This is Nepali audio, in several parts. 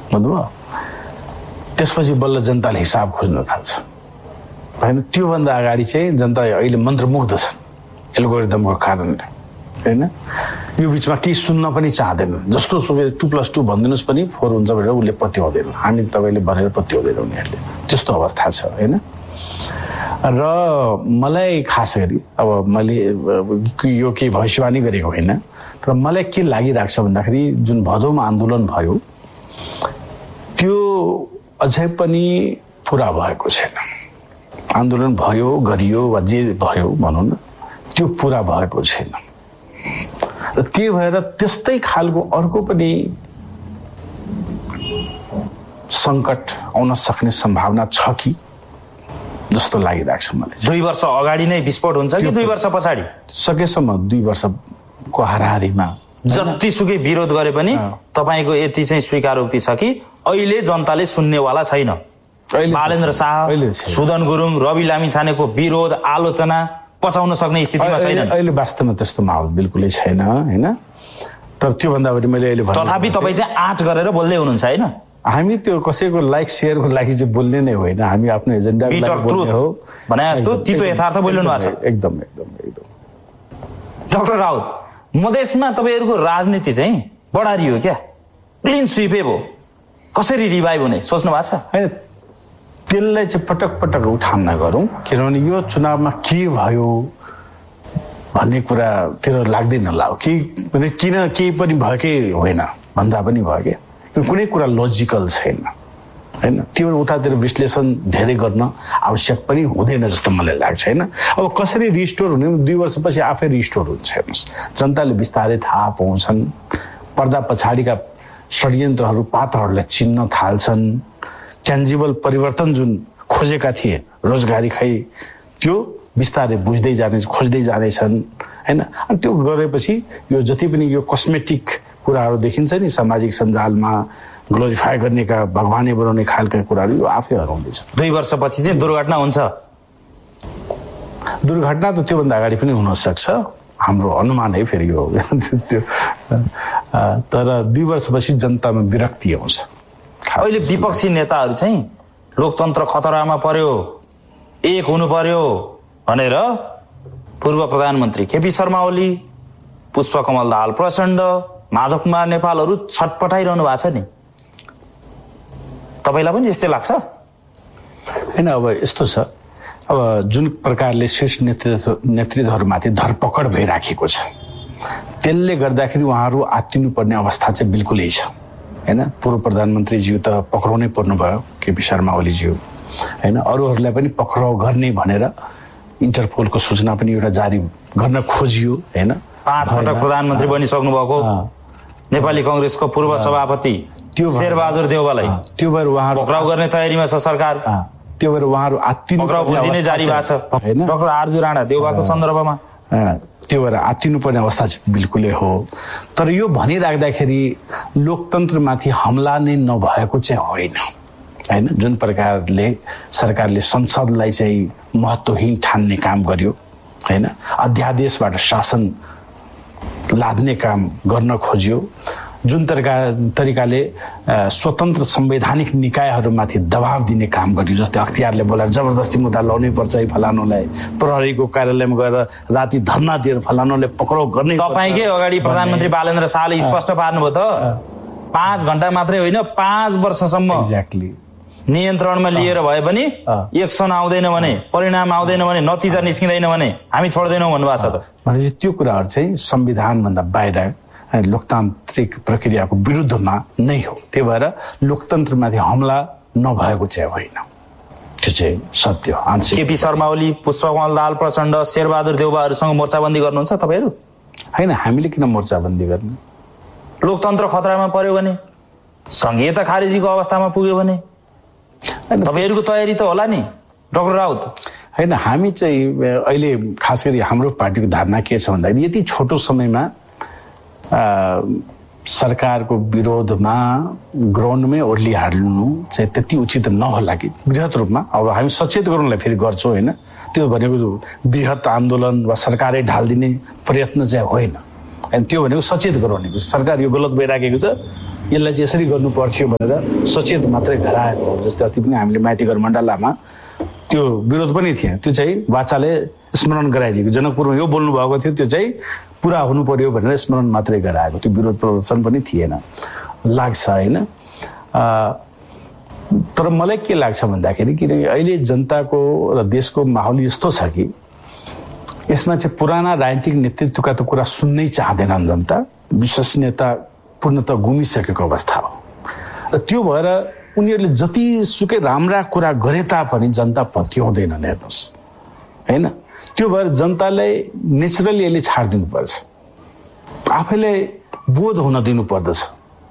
बुझ्नुभयो? त्यसपछि बल्ल जनताले हिसाब खोज्न थाल्छ होइन। त्योभन्दा अगाडि चाहिँ जनता अहिले मन्त्रमुग्ध छन् एल्गोरिदमको कारणले होइन। यो बिचमा केही सुन्न पनि चाहँदैनन्। जस्तो सुकै 2+2 भनिदिनुहोस् पनि 4 हुन्छ भनेर उसले पत्याउँदैन। हामी तपाईँले भनेर पत्याउँदैन उनीहरूले। त्यस्तो अवस्था छ होइन। र मलाई खास गरी अब मैले यो केही भविष्यवाणी गरेको होइन, तर मलाई के लागिरहेको छ भन्दाखेरि जुन भदौमा आन्दोलन भयो त्यो अझै पनि पुरा भएको छैन। आन्दोलन भयो, गरियो वा जे भयो भनौँ न, त्यो पुरा भएको छैन। र त्यही भएर त्यस्तै खालको अर्को पनि सङ्कट आउन सक्ने सम्भावना छ कि जस्तो लागिरहेको छ मलाई। 2 वर्ष अगाडि नै विस्फोट हुन्छ कि 2 वर्ष पछाडि? सकेसम्म 2 वर्षको हाराहारीमा जतिसुकै विरोध गरे पनि तपाईँको यति चाहिँ स्वीकारोक्ति छ कि अहिले जनताले सुन्नेवाला छैन। बालेन्द्र शाह, सुदन गुरुङ, रवि लामिछानेको विरोध आलोचना पचाउन सक्ने स्थितिमा छैन। अहिले वास्तवमा त्यस्तो माहौल बिल्कुलै छैन होइन। तर त्योभन्दा बढी मैले अहिले तथापि तपाईँ चाहिँ आँट गरेर बोल्दै हुनुहुन्छ होइन? हामी त्यो कसैको लाइक सेयरको लागि चाहिँ बोल्ने नै होइन। हामी आफ्नो एजेन्डा हो भने जस्तो तितो यथार्थ बोलिनु भएको छ। एकदम एकदम एकदम। डाक्टर राउत, मधेसमा तपाईँहरूको राजनीति चाहिँ बढारियो क्या? क्लिन स्विपै भयो। कसरी रिभाइभ हुने सोच्नु भएको छ? होइन, त्यसलाई चाहिँ पटक पटक उठान नगरौँ, किनभने यो चुनावमा के भयो भन्ने कुरातिर लाग्दैन लाऊ कि किन केही पनि भएकै होइन भन्दा पनि भयो क्या। कुनै कुरा लजिकल छैन होइन। त्यो उतातिर विश्लेषण धेरै गर्न आवश्यक पनि हुँदैन जस्तो मलाई लाग्छ होइन। अब कसरी रिस्टोर हुने 2 वर्षपछि आफै रिस्टोर हुन्छ हेर्नुहोस्। जनताले बिस्तारै थाहा पाउँछन्, पर्दा पछाडिका षड्यन्त्रहरू पात्रहरूलाई चिन्न थाल्छन्। टेन्जिबल परिवर्तन जुन खोजेका थिए रोजगारी खै त्यो बिस्तारै बुझ्दै खोज्दै जानेछन् होइन। अनि त्यो गरेपछि यो जति पनि यो कस्मेटिक कुराहरू देखिन्छ नि सामाजिक सञ्जालमा ग्लोरिफाई गर्नेका भगवानै बनाउने खालका कुराहरू यो आफै हराउँदैछ। 2 वर्षपछि चाहिँ दुर्घटना हुन्छ? दुर्घटना त त्योभन्दा अगाडि पनि हुन सक्छ, हाम्रो अनुमान है फेरि यो त्यो। तर 2 वर्षपछि जनतामा विरक्ति आउँछ। अहिले विपक्षी नेताहरू चाहिँ लोकतन्त्र खतरामा पर्यो, एक हुनु पर्यो भनेर पूर्व प्रधानमन्त्री केपी शर्मा ओली, पुष्पकमल दाहाल प्रचण्ड, माधव कुमार नेपालहरू छटपटाइरहनु भएको छ नि। तपाईँलाई पनि यस्तै लाग्छ? होइन, अब यस्तो छ, अब जुन प्रकारले शीर्ष नेतृत्वहरूमाथि धरपकड भइराखेको छ त्यसले गर्दाखेरि उहाँहरू आत्तिनुपर्ने अवस्था चाहिँ बिल्कुलै छ होइन। पूर्व प्रधानमन्त्रीज्यू त पक्राउनै पर्नुभयो, केपी शर्मा ओलीज्यू होइन। अरूहरूलाई पनि पक्राउ गर्ने भनेर इन्टरपोलको सूचना पनि एउटा जारी गर्न खोजियो होइन। 5 पटक प्रधानमन्त्री बनिसक्नु भएको नेपाली कांग्रेसको पूर्व सभापति शेरबहादुर देउवालाई त्यो भएर उहाँहरू पक्राउ गर्ने तयारीमा छ सरकार। त्यो भएर उहाँहरू आत्तिनु पक्राउ खोजी नै जारी भएको छ हैन। डाक्टर आरजु राणा देउवाको सन्दर्भमा त्यो भएर आत्तिनुपर्ने अवस्था चाहिँ बिल्कुलै हो। तर यो भनिराख्दाखेरि लोकतन्त्रमाथि हमला नै नभएको चाहिँ होइन होइन। जुन प्रकारले सरकारले संसदलाई चाहिँ महत्त्वहीन ठान्ने काम गर्यो होइन, अध्यादेशबाट शासन लाद्ने काम गर्न खोज्यो, जुन तरिकाले स्वतन्त्र संवैधानिक निकायहरूमाथि दबाव दिने काम गर्यो, जस्तै अख्तियारले बोलाएर जबरजस्ती मुद्दा ल्याउनै पर्छ है फलानुलाई, प्रहरीको कार्यालयमा गएर राति धरना दिएर फलानुले पक्राउ गर्ने। तपाईँकै अगाडि प्रधानमन्त्री बालेन्द्र शाहले स्पष्ट पार्नुभयो त 5 घण्टा मात्रै होइन 5 वर्षसम्म एक्ज्याक्टली नियन्त्रणमा लिएर भए पनि एक्सन आउँदैन भने, परिणाम आउँदैन भने, नतिजा निस्किँदैन भने हामी छोड्दैनौँ भन्नुभएको छ त। भनेपछि त्यो कुराहरू चाहिँ संविधानभन्दा बाहिर लोकतान्त्रिक प्रक्रियाको विरुद्धमा नै हो। त्यही भएर लोकतन्त्रमाथि हमला नभएको चाहिँ होइन, त्यो चाहिँ सत्य हो। केपी शर्मा ओली, पुष्पकमल दाहाल प्रचण्ड, शेरबहादुर देउवाहरूसँग मोर्चाबन्दी गर्नुहुन्छ तपाईँहरू? होइन, हामीले किन मोर्चाबन्दी गर्ने? लोकतन्त्र खतरामा पर्यो भने, संघीयता खारेजीको अवस्थामा पुग्यो भने तपाईँहरूको तयारी त होला नि डाक्टर राउत? होइन, हामी चाहिँ अहिले खास गरी हाम्रो पार्टीको धारणा के छ भन्दाखेरि यति छोटो समयमा सरकारको विरोधमा ग्राउन्डमै ओर्ली हाल्नु चाहिँ त्यति उचित नहोला कि बृहत रूपमा। अब हामी सचेत गराउनलाई फेरि गर्छौँ होइन, त्यो भनेको बृहत आन्दोलन वा सरकारै ढालिदिने प्रयत्न चाहिँ होइन अनि त्यो भनेको सचेत गराउनेको सरकार यो गलत भइराखेको छ, यसलाई चाहिँ यसरी गर्नु पर्थ्यो भनेर सचेत मात्रै गराएको हो। जस्तै अस्ति पनि हामीले माइतीघर मण्डलामा त्यो विरोध पनि थिएन, त्यो चाहिँ वाचाले स्मरण गराइदिएको, जनकपुरमा यो बोल्नु भएको थियो त्यो चाहिँ पुरा हुनु पर्यो भनेर स्मरण मात्रै गराएको, त्यो विरोध प्रदर्शन पनि थिएन लाग्छ होइन। तर मलाई के लाग्छ भन्दाखेरि किनकि अहिले जनताको र देशको माहौल यस्तो छ कि यसमा चाहिँ पुराना राजनीतिक नेतृत्वका त कुरा सुन्नै चाहँदैनन् जनता, विश्वसनीयता पूर्णतः गुमिसकेको अवस्था हो र त्यो भएर उनीहरूले जतिसुकै राम्रा कुरा गरे तापनि जनता पत्याउँदैनन् हेर्नुहोस् होइन। त्यो भएर जनतालाई नेचुरली यसले छाडिदिनुपर्छ, आफैलाई बोध हुन दिनु पर्दछ।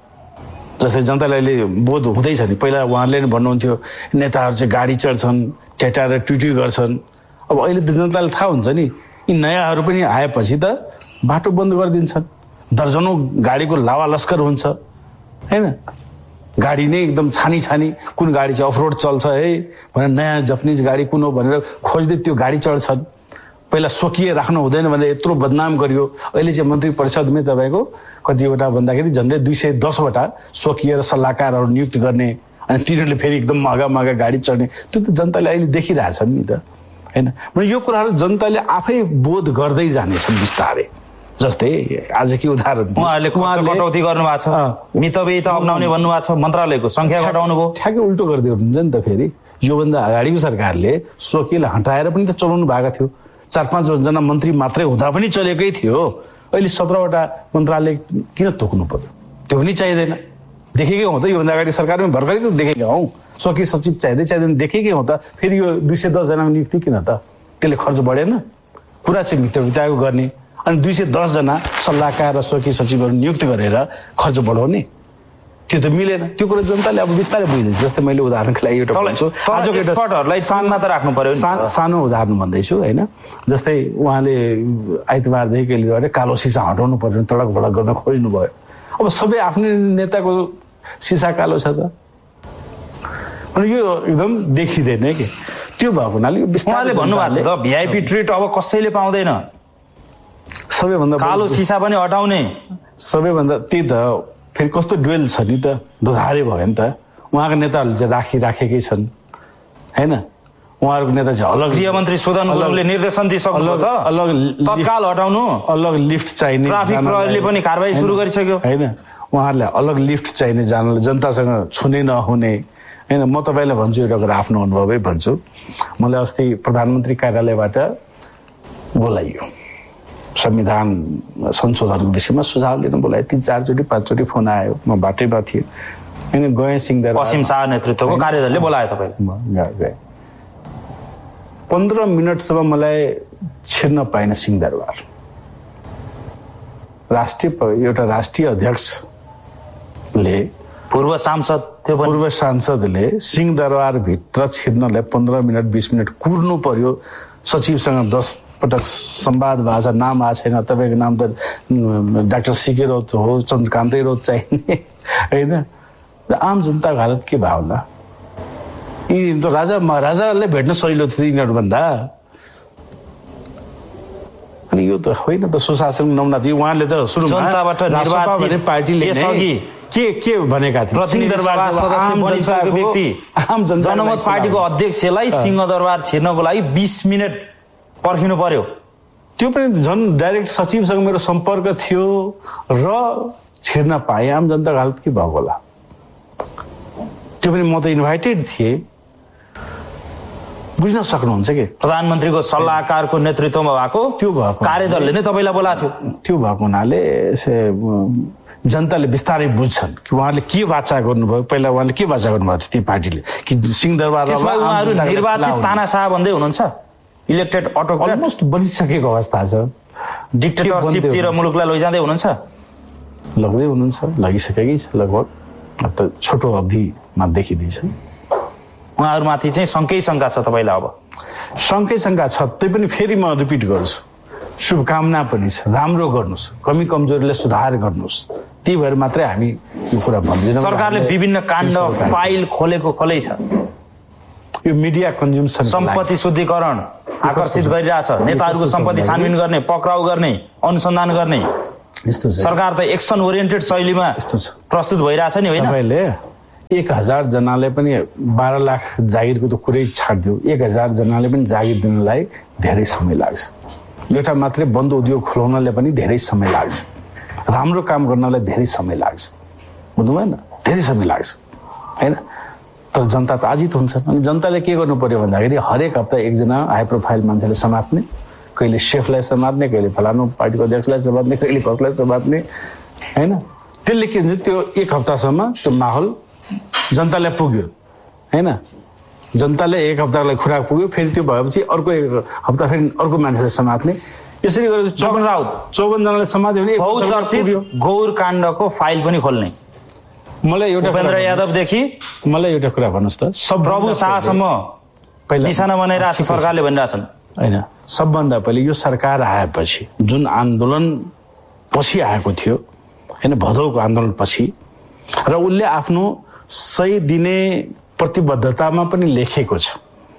जस्तै जनतालाई अहिले बोध हुँदैछ नि, पहिला उहाँहरूले नै भन्नुहुन्थ्यो नेताहरू चाहिँ गाडी चढ्छन्, टेटाएर ट्विटी गर्छन्, अब अहिले त जनतालाई थाहा हुन्छ नि यी नयाँहरू पनि आएपछि त बाटो बन्द गरिदिन्छन्, दर्जनौँ गाडीको लावा लस्कर हुन्छ होइन। गाडी नै एकदम छानी छानी कुन गाडी चाहिँ अफरोड चल्छ है भनेर नयाँ जापानिज गाडी कुन हो भनेर खोज्दै त्यो गाडी चढ्छन्। पहिला स्वकीय राख्नु हुँदैन भनेर यत्रो बदनाम गरियो, अहिले चाहिँ मन्त्री परिषदमै तपाईँको कतिवटा भन्दाखेरि झन्डै 210वटा स्वकीय र सल्लाहकारहरू नियुक्त गर्ने अनि तिनीहरूले फेरि एकदम महँगा महँगा गाडी चढ्ने, त्यो त जनताले अहिले देखिरहेछन् नि त होइन। यो कुराहरू जनताले आफै बोध गर्दै जानेछन् बिस्तारै। जस्तै आजकै उदाहरण उहाँहरूले कटौती गर्नुभएको छ, मितव्ययिता अप्नाउने भन्नुभएको छ, मन्त्रालयको संख्या घटाउनु भयो, ठ्याक्कै उल्टो गरिदियो हुन्छ नि त। फेरि योभन्दा अगाडिको सरकारले स्वकीयलाई हटाएर पनि त चलाउनु भएको थियो, 4-5 जना मन्त्री मात्रै हुँदा पनि चलेकै थियो। अहिले 17वटा मन्त्रालय किन तोक्नु पर्यो, त्यो पनि चाहिँदैन। देखेकै हो त योभन्दा अगाडि सरकारमा भर्खरै त देखेकै हौ, स्वकीय सचिव चाहिँदैन देखेकै हो त। फेरि यो 210 जनाको नियुक्ति किन त, त्यसले खर्च बढेन? कुरा चाहिँ मितव्ययिताको गर्ने अनि 210 जना सल्लाहकार र स्वकीय सचिवहरू नियुक्त गरेर खर्च बढाउने, त्यो त मिलेन। त्यो कुरा जनताले अब बिस्तारै बुझ्दैछ। जस्तै मैले उदाहरणको लागि एउटा भन्छु, आजको एक्सपर्टहरूलाई सानमा त राख्नु पर्यो, सानो उदाहरण भन्दैछु होइन। जस्तै उहाँले आइतबारदेखि कहिले गरे कालो सिसा हटाउनु पर्यो, तडक भडक गर्न खोज्नु भयो। अब सबै आफ्नै नेताको सिसा कालो छ त, अनि यो एकदम देखिँदैन कि त्यो भएको हुनाले उहाँले भन्नुभएको छ त भिआइपी ट्रिट अब कसैले पाउँदैन, सबैभन्दा कालो सिसा पनि हटाउने। सबैभन्दा त्यही त फेरि कस्तो डुवेल छ नि त, दोधारे भयो नि त। उहाँको नेताहरूले चाहिँ राखेकै छन् होइन, उहाँहरूको नेता चाहिँ अलग, गृहमन्त्री सुदन गुरुङले निर्देशन दिइसक्नु त अलग तत्काल हटाउनु, अलग लिफ्ट चाहिने, ट्राफिक प्रहरीले पनि कारबाही सुरु गरिसक्यो होइन। उहाँहरूलाई अलग लिफ्ट चाहिने जानलाई जनतासँग छुनै नहुने होइन। म तपाईँलाई भन्छु एउटा कुरा, आफ्नो अनुभवै भन्छु। मलाई अस्ति प्रधानमन्त्री कार्यालयबाट बोलाइयो, संविधान संशोधनको विषयमा सुझाव लिन बोलायो। 3-4 चोटि 5 चोटि फोन आयो, म बाटैमा थिएँ होइन। गएँ सिंहदरबार, पश्चिम शाह नेतृत्वको कार्यदलले बोलायो तपाईँ। गएँ 15 मिनटसम्म मलाई छिर्न पाएन सिंहदरबार। एउटा राष्ट्रिय अध्यक्षले, पूर्व सांसदले सिंहदरबारभित्र छिर्नलाई 15 मिनट 20 मिनट कुर्नु पर्यो। सचिवसँग 10 पटक संवाद भएको छ, नाम आएको छैन, तपाईँको नाम त डाक्टर सिके राउत हो, चन्द्रकान्तै राउत चाहिने होइन। आम जनताको हालत के भयो होला? यी त राजा महाराजालाई भेट्न सहिलो थियो यिनीहरूभन्दा। अनि यो त होइन त सुशासन नमुना थियो। उहाँले त सुरुमा जनताबाट निर्वाचित पार्टीले के भनेका थिए, जनमत पार्टीको अध्यक्षलाई सिंहदरबार छिर्नको लागि 20 मिनट पर्खिनु पर्यो। त्यो पनि झन् डाइरेक्ट सचिवसँग मेरो सम्पर्क थियो र छिर्न पाएँ। आम जनताको हालत के भएको होला? त्यो पनि म त इन्भाइटेड थिएँ, बुझ्न सक्नुहुन्छ कि प्रधानमन्त्रीको सल्लाहकारको नेतृत्वमा भएको त्यो भएको कार्यदलले नै तपाईँलाई बोलाएको थियो। त्यो भएको हुनाले जनताले बिस्तारै बुझ्छन् कि उहाँले के वाचा गर्नुभयो। पहिला उहाँले के वाचा गर्नुभएको थियो ती पार्टीले कि सिंहदरबार उहाँहरू निर्वाचित तानाशाह भन्दै हुनुहुन्छ, इलेक्टेड अटोक्रेट अलमोस्ट बनिसकेको अवस्था छ। डिक्टेटरसिपतिर मुलुकलाई लैजाँदै हुनुहुन्छ, लग्दै हुनुहुन्छ, लगिसकेकै छ लगभग। अब त छोटो अवधिमा देखिँदैछ। उहाँहरूमाथि चाहिँ शङ्का छ तपाईँलाई? अब शङ्का छ, त्यही पनि फेरि म रिपिट गर्छु, शुभकामना पनि छ, राम्रो गर्नुहोस्, कमी कमजोरीलाई सुधार गर्नुहोस्। त्यही भएर मात्रै हामी यो कुरा भन्दैनौँ। सरकारले विभिन्न काण्ड फाइल खोलेको खोलै छ। यो मिडिया कन्ज्युम्सन, सम्पत्ति शुद्धिकरण आकर्षित गरिरहेछ, नेताहरूको सम्पत्ति छानबिन गर्ने, पक्राउ गर्ने, अनुसन्धान गर्ने, यस्तो छ सरकार त एक्सन ओरिएन्टेड शैलीमा प्रस्तुत भइरहेछ नि होइन। तपाईँले 1000 जनाले पनि 12 लाख जागिरको त कुरै छाड्दियो, 1000 जनाले पनि जागिर दिनलाई धेरै समय लाग्छ। एउटा मात्रै बन्द उद्योग खोलाउनले पनि धेरै समय लाग्छ, राम्रो काम गर्नलाई धेरै समय लाग्छ, बुझ्नु भएन, धेरै समय लाग्छ होइन। तर जनता त आजित हुन्छ। अनि जनताले के गर्नु पर्यो भन्दाखेरि हरेक हप्ता एकजना हाई प्रोफाइल मान्छेले समात्ने, कहिले सेफलाई समात्ने, कहिले फलानु पार्टीको अध्यक्षलाई समात्ने, कहिले कसलाई समात्ने होइन। त्यसले के हुन्छ, त्यो 1 हप्तासम्म त्यो माहौल जनतालाई पुग्यो होइन। जनताले 1 हप्तालाई खुराक पुग्यो, फेरि त्यो भएपछि अर्को 1 हप्ता फेरि अर्को मान्छेले समात्ने, यसरी गरेर 54 जनाले समात्यो भने बहुचर्चित गौर काण्डको फाइल पनि खोल्ने। मलाई एउटा उपेन्द्र यादवदेखि मलाई एउटा कुरा भन्नुहोस् त, सब प्रभु शाहसम्म पहिला निशाना बनाइरहेको सरकारले भनिरहेछन् होइन। सबभन्दा पहिले यो सरकार आएपछि जुन आन्दोलन पछि आएको थियो होइन, भदौको आन्दोलन पछि, र उसले आफ्नो सही दिने प्रतिबद्धतामा पनि लेखेको छ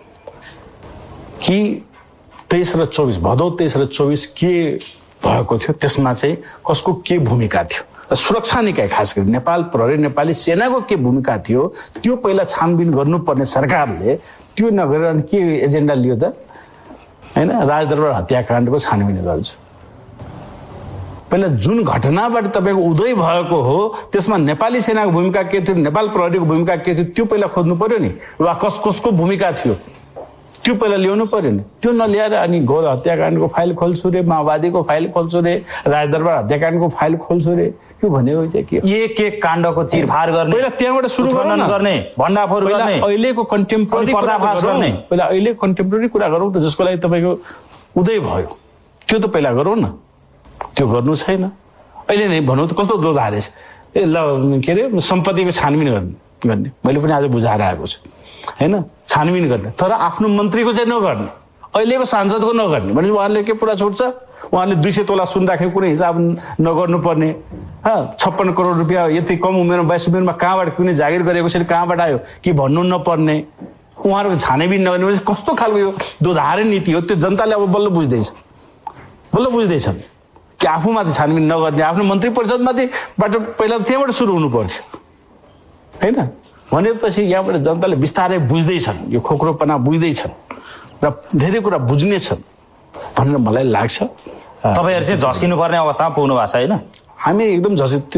कि 23 र 24 भदौ 23 र 24 के भएको थियो, त्यसमा चाहिँ कसको के भूमिका थियो, सुरक्षा निकाय खास गरी नेपाल प्रहरी नेपाली सेनाको के भूमिका थियो, त्यो पहिला छानबिन गर्नुपर्ने सरकारले त्यो नगरेर के एजेन्डा लियो त होइन। राजदरबार हत्याकाण्डको छानबिन गर्छु, पहिला जुन घटनाबाट तपाईँको उदय भएको हो त्यसमा नेपाली सेनाको भूमिका के थियो, नेपाल प्रहरीको भूमिका के थियो, त्यो पहिला खोज्नु पर्यो नि, वा कसको भूमिका थियो त्यो पहिला ल्याउनु पर्यो नि। त्यो नल्याएर अनि गौर हत्याकाण्डको फाइल खोल्छु रे, माओवादीको फाइल खोल्छु रे, राजदरबार हत्याकाण्डको फाइल खोल्छु रे, त्यो भनेको चाहिँ के एक काण्डको चिरफार गर्ने, पहिला त्यहाँबाट सुरु गर्ने, भण्डाफोर गर्ने, अहिलेको कन्टेम्पोरेरी पर्दाफास गर्ने, पहिला अहिले कन्टेम्पोरेरी कुरा गरौँ त, जसको लागि तपाईँको उदय भयो त्यो त पहिला गरौँ न। त्यो गर्नु छैन, अहिले नै भनौँ त कस्तो दोधारे ए ल के अरे सम्पत्तिको छानबिन गर्ने, मैले पनि आज बुझाएर आएको छु होइन, छानबिन गर्ने, तर आफ्नो मन्त्रीको चाहिँ नगर्ने, अहिलेको सांसदको नगर्ने भने उहाँले के पुरा छुट्छ। उहाँले 200 तोला सुन राखेको कुनै हिसाब नगर्नु पर्ने, 56 करोड रुपियाँ यति कम उमेरमा 22 उमेरमा कहाँबाट कुनै जागिर गरेको छ, कहाँबाट आयो कि भन्नु नपर्ने, उहाँहरूको छानबिन नगर्ने भने कस्तो खालको यो दोधारे नीति हो। त्यो जनताले अब बल्ल बुझ्दैछन् कि आफूमाथि छानबिन नगर्ने, आफ्नो मन्त्री परिषदमाथिबाट पहिला त्यहाँबाट सुरु हुनु पर्थ्यो होइन। भनेपछि यहाँबाट जनताले बिस्तारै बुझ्दैछन्, यो खोक्रोपना बुझ्दैछन् र धेरै कुरा बुझ्नेछन् भनेर मलाई लाग्छ। तपाईँहरू चाहिँ झस्किनु पर्ने अवस्थामा पुग्नु भएको छ होइन। हामी एकदम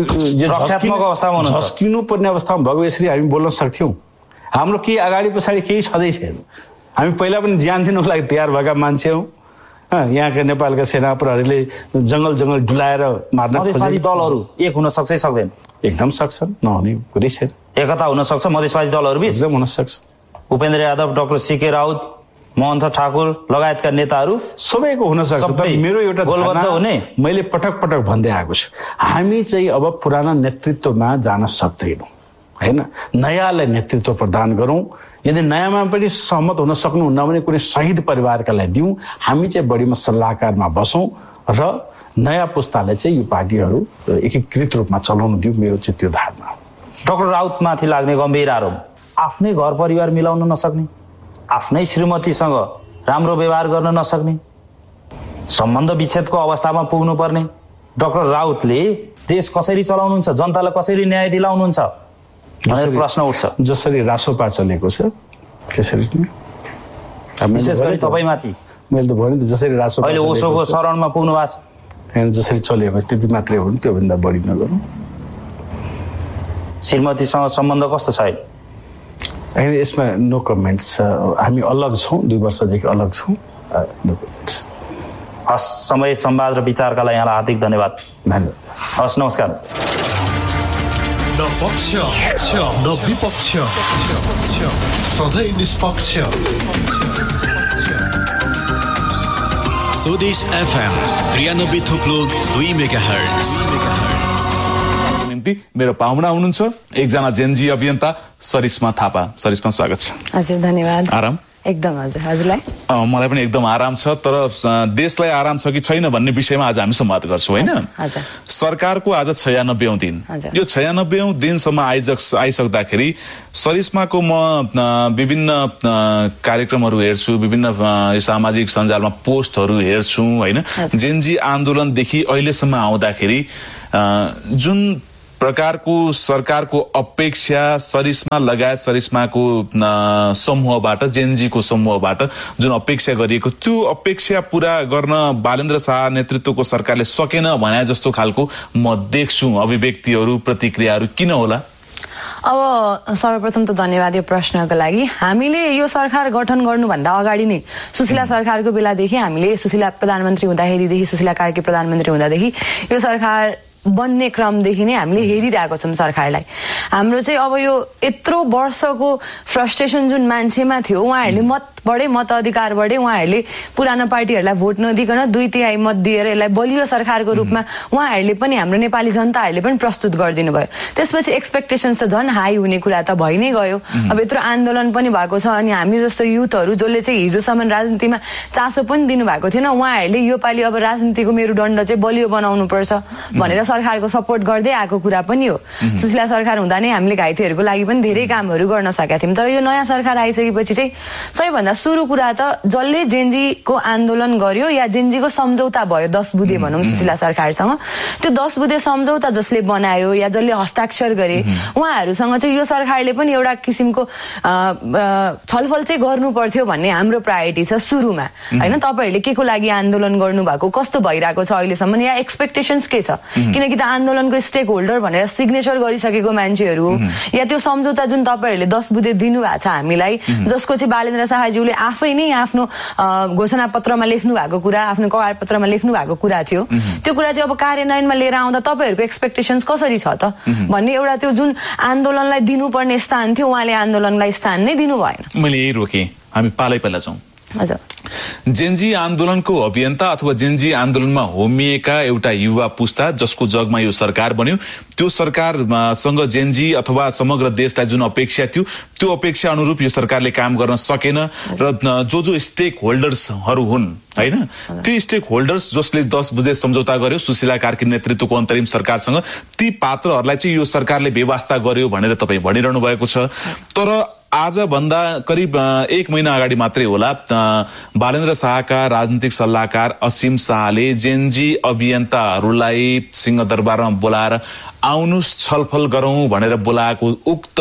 झस्किनु पर्ने अवस्थामा भएको यसरी हामी बोल्न सक्थ्यौँ। हाम्रो केही अगाडि पछाडि केही छँदै छैन, हामी पहिला पनि ज्यान दिनुको लागि तयार भएका मान्छे हौँ। यहाँका नेपालका सेना प्रहरीले जङ्गल डुलाएर मार्न मधेसवादी दलहरू एक हुन सक्छ सक्दैन? एकदम सक्छन्, नहुने कुरै छैन। एकता हुन सक्छ मधेसवादी दलहरू बीच, एकदम हुन सक्छ। उपेन्द्र यादव, डाक्टर सीके राउत, महन्त ठाकुर लगायतका नेताहरू सबैको हुन सक्छ। मेरो एउटा गोलबद्ध हुने मैले पटक भन्दै आएको छु, हामी चाहिँ अब पुराना नेतृत्वमा जान सक्दैनौँ होइन, नयाँलाई नेतृत्व प्रदान गरौँ। यदि नयाँमा पनि सहमत हुन सक्नुहुन्न भने कुनै शहीद परिवारका लागि दिउँ। हामी चाहिँ बढीमा सल्लाहकारमा बसौँ र नयाँ पुस्ताले चाहिँ यो पार्टीहरू एकीकृत रूपमा चलाउन दिउँ। मेरो चाहिँ त्यो धारणा। डाक्टर राउतमाथि लाग्ने गम्भीर आरोप, आफ्नै घर परिवार मिलाउन नसक्ने, आफ्नै श्रीमतीसँग राम्रो व्यवहार गर्न नसक्ने, सम्बन्ध विच्छेदको अवस्थामा पुग्नु पर्ने डाक्टर राउतले देश कसरी चलाउनुहुन्छ, जनतालाई कसरी न्याय दिलाउनुहुन्छ भनेर प्रश्न उठ्छ। जसरी रासोपा चलेको छ त्यसरी विशेष गरी तपाईँमाथि मैले त भने जसरी रासोपा अहिले ओसोको शरणमा पुग्नु भएको छ, जसरी चलेको त्यति मात्रै हो नि, त्योभन्दा बढी नगरौँ। श्रीमतीसँग सम्बन्ध कस्तो छ अहिले? यसमा नो कमेन्ट्स छ, हामी अलग छौँ, 2 वर्षदेखि अलग छौँ। No comments. हस्, समय संवाद र विचारका लागि यहाँलाई हार्दिक धन्यवाद। हस्, नमस्कार। न पक्ष न विपक्ष, सधैँ निष्पक्ष। स्वदेश FM 93.2 मेगाहर्ट्ज। मेरो पाहुना हुनुहुन्छ एकजना जेनजी अभियन्ता सरिस्मा थापा। सरिस्मा स्वागत छ। हजुर, धन्यवाद। आराम? एकदम हजुर हजुरलाई मलाई पनि एकदम आराम छ तर देशलाई आराम छ कि छैन भन्ने विषयमा आज हामी संवाद गर्छौं हैन सरकारको आज 96औं दिन यो 96औं दिनसम्म आइसक्दाखेरि सरिस्माको म विभिन्न कार्यक्रमहरू हेर्छु विभिन्न सामाजिक सञ्जालमा पोस्टहरू हेर्छु हैन जेनजी आन्दोलनदेखि अहिलेसम्म आउँदाखेरि जुन प्रकारको सरकारको अपेक्षा सरिस्मा लगायत सरिस्माको समूहबाट जेनजीको समूहबाट जुन अपेक्षा गरिएको त्यो अपेक्षा पूरा गर्न बालेन्द्र शाह नेतृत्वको सरकारले सकेन भने जस्तो खालको म देख्छु अभिव्यक्तिहरू प्रतिक्रियाहरू किन होला अब सर्वप्रथम त धन्यवाद यो प्रश्नको लागि हामीले यो सरकार गठन गर्नुभन्दा अगाडि नै सुशीला सरकारको बेलादेखि हामीले सुशीला प्रधानमन्त्री हुँदाखेरिदेखि सुशीला कार्की प्रधानमन्त्री हुँदादेखि यो सरकार बन्ने क्रमदेखि नै हामीले हेरिरहेको छौं सरकारलाई हाम्रो चाहिँ अब यो यत्रो वर्षको फ्रस्ट्रेसन जुन मान्छेमा थियो उहाँहरूले मताधिकार बढे उहाँहरूले पुरानो पार्टीहरूलाई भोट नदिकन 2/3 मत दिएर यसलाई बलियो सरकारको रूपमा उहाँहरूले पनि हाम्रो नेपाली जनताहरूले पनि प्रस्तुत गरिदिनु भयो त्यसपछि एक्सपेक्टेशन्स त झन् हाई हुने कुरा त भइ नै गयो अब यत्रो आन्दोलन पनि भएको छ अनि हामी जस्तो युथहरू जसले चाहिँ हिजोसम्म राजनीतिमा चासो पनि दिनु भएको थिएन उहाँहरूले यो पालि अब राजनीतिको मेरुदण्ड चाहिँ बलियो बनाउनु पर्छ भनेर सरकारको सपोर्ट गर्दै आएको कुरा पनि हो सुशीला सरकार हुँदा नै हामीले घाइतेहरूको लागि पनि धेरै कामहरू गर्न सकेका थियौं तर यो नयाँ सरकार आइसकेपछि चाहिँ सबैभन्दा सुरु कुरा त जसले जेनजीको आन्दोलन गर्यो या जेनजीको सम्झौता भयो 10 बुँदे भनौं सुशीला सरकारसँग त्यो 10 बुँदे सम्झौता जसले बनायो या जसले हस्ताक्षर गरे उहाँहरूसँग चाहिँ यो सरकारले पनि एउटा किसिमको छलफल चाहिँ गर्नु पर्थ्यो भन्ने हाम्रो प्रायोरिटी छ सुरुमा हैन तपाईहरुले के को लागि आन्दोलन गर्नु भएको कस्तो भइराको छ अहिलेसम्म या एक्सपेक्टेशन्स के छ किनकि त आन्दोलनको स्टेक होल्डर भनेर सिग्नेचर गरिसकेको मान्छेहरू या त्यो सम्झौता जुन तपाईहरुले 10 बुँदे दिनु भएको छ हामीलाई जसको चाहिँ बालेन्द्र शाहज्यूले आफै नै आफ्नो घोषणा पत्रमा लेख्नु भएको कुरा आफ्नो कगार पत्रमा लेख्नु भएको कुरा थियो त्यो कुरा चाहिँ अब कार्यान्वयनमा लिएर आउँदा तपाईहरुको एक्सपेक्टेशन्स कसरी छ त भन्ने एउटा त्यो जुन आन्दोलनलाई दिनुपर्ने स्थान थियो उहाँले आन्दोलनलाई स्थान नै दिनु भएन मैले यही रोके हामी पालै जाउँ हजुर जेनजी आन्दोलनको अभियन्ता अथवा जेनजी आन्दोलनमा होमिएका एउटा युवा पुस्ता जसको जगमा यो सरकार बन्यो त्यो सरकारसँग जेनजी अथवा समग्र देशलाई जुन अपेक्षा थियो त्यो अपेक्षा अनुरूप यो सरकारले काम गर्न सकेन र जो स्टेक होल्डर्सहरू हुन् हैन ती स्टेक होल्डर्स जसले 10 बुँदे सम्झौता गर्यो सुशीला कार्की नेतृत्वको अन्तरिम सरकारसँग ती पात्रहरूलाई चाहिँ यो सरकारले व्यवस्था गर्यो भनेर तपाई भनिरहनु भएको छ तर आज भन्दा करिब 1 महिना अगाडि मात्रै होला बालेन्द्र शाहका राजनीतिक सल्लाहकार असीम शाहले जेनजी अभियन्ताहरूलाई सिंहदरबारमा बोलाएर आउनुस् छलफल गरौं भनेर बोलाएको उक्त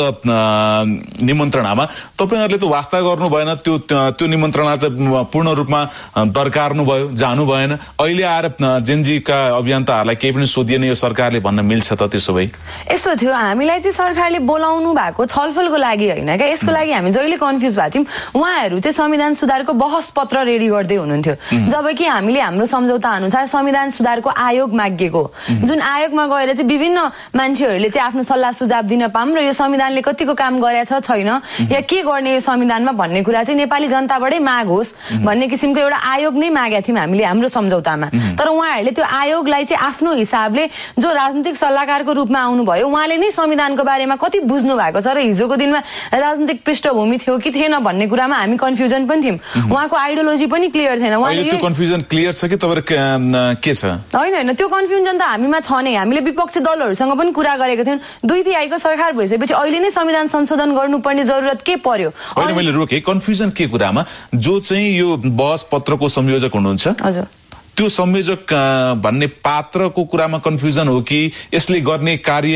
निमन्त्रणामा तपाईहरुले त वास्ता गर्नु भएन त्यो निमन्त्रणा त पूर्ण रूपमा दरकार्नु भयो जानु भएन अहिले आएर जेनजीका अभियन्ताहरूलाई केही पनि सोधिएन यो सरकारले भन्न मिल्छ त त्यसो भए यसो थियो हामीलाई चाहिँ सरकारले बोलाउनु भएको छलफलको लागि हैन के यसको लागि हामी जहिले कन्फ्युज भएको थियौं उहाँहरू चाहिँ संविधान सुधारको बहस पत्र रेडी गर्दै हुनुहुन्थ्यो जबकि हामीले हाम्रो सम्झौता अनुसार संविधान सुधारको आयोग मागेको जुन आयोगमा गएर चाहिँ विभिन्न मान्छेहरूले चाहिँ आफ्नो सल्लाह सुझाव दिन पाऊँ र यो संविधानले कतिको काम गरेछ छैन या के गर्ने यो संविधानमा भन्ने कुरा चाहिँ नेपाली जनताबाटै माग होस् भन्ने किसिमको एउटा आयोग नै मागेका थियौं हामीले हाम्रो सम्झौतामा तर उहाँहरूले त्यो आयोगलाई चाहिँ आफ्नो हिसाबले जो राजनीतिक सल्लाहकारको रूपमा आउनु भयो उहाँले नै संविधानको बारेमा कति बुझ्नु भएको छ र हिजोको दिनमा राजनीतिक पृष्ठभूमि थियो कि थिएन भन्ने कुरामा हामी कन्फ्युजन पनि थियौं उहाँको आइडियोलोजी पनि क्लियर थिएन उहाँले त्यो कन्फ्युजन क्लियर छ कि तपाईहरु के छ हैन त्यो कन्फ्युजन त हामीमा छ नै हामीले विपक्षी दलहरुसँग पनि कुरा गरेको थियौं 2/3 सरकार भइसकेपछि अहिले नै संविधान संशोधन गर्नुपर्ने जरुरत के पर्यो अहिले मैले रोके कन्फ्युजन के कुरामा जो चाहिँ यो बहस पत्रको संयोजक हुनुहुन्छ हजुर त्यो संयोजक भन्ने पात्रको कुरामा कन्फ्युजन हो कि यसले गर्ने कार्य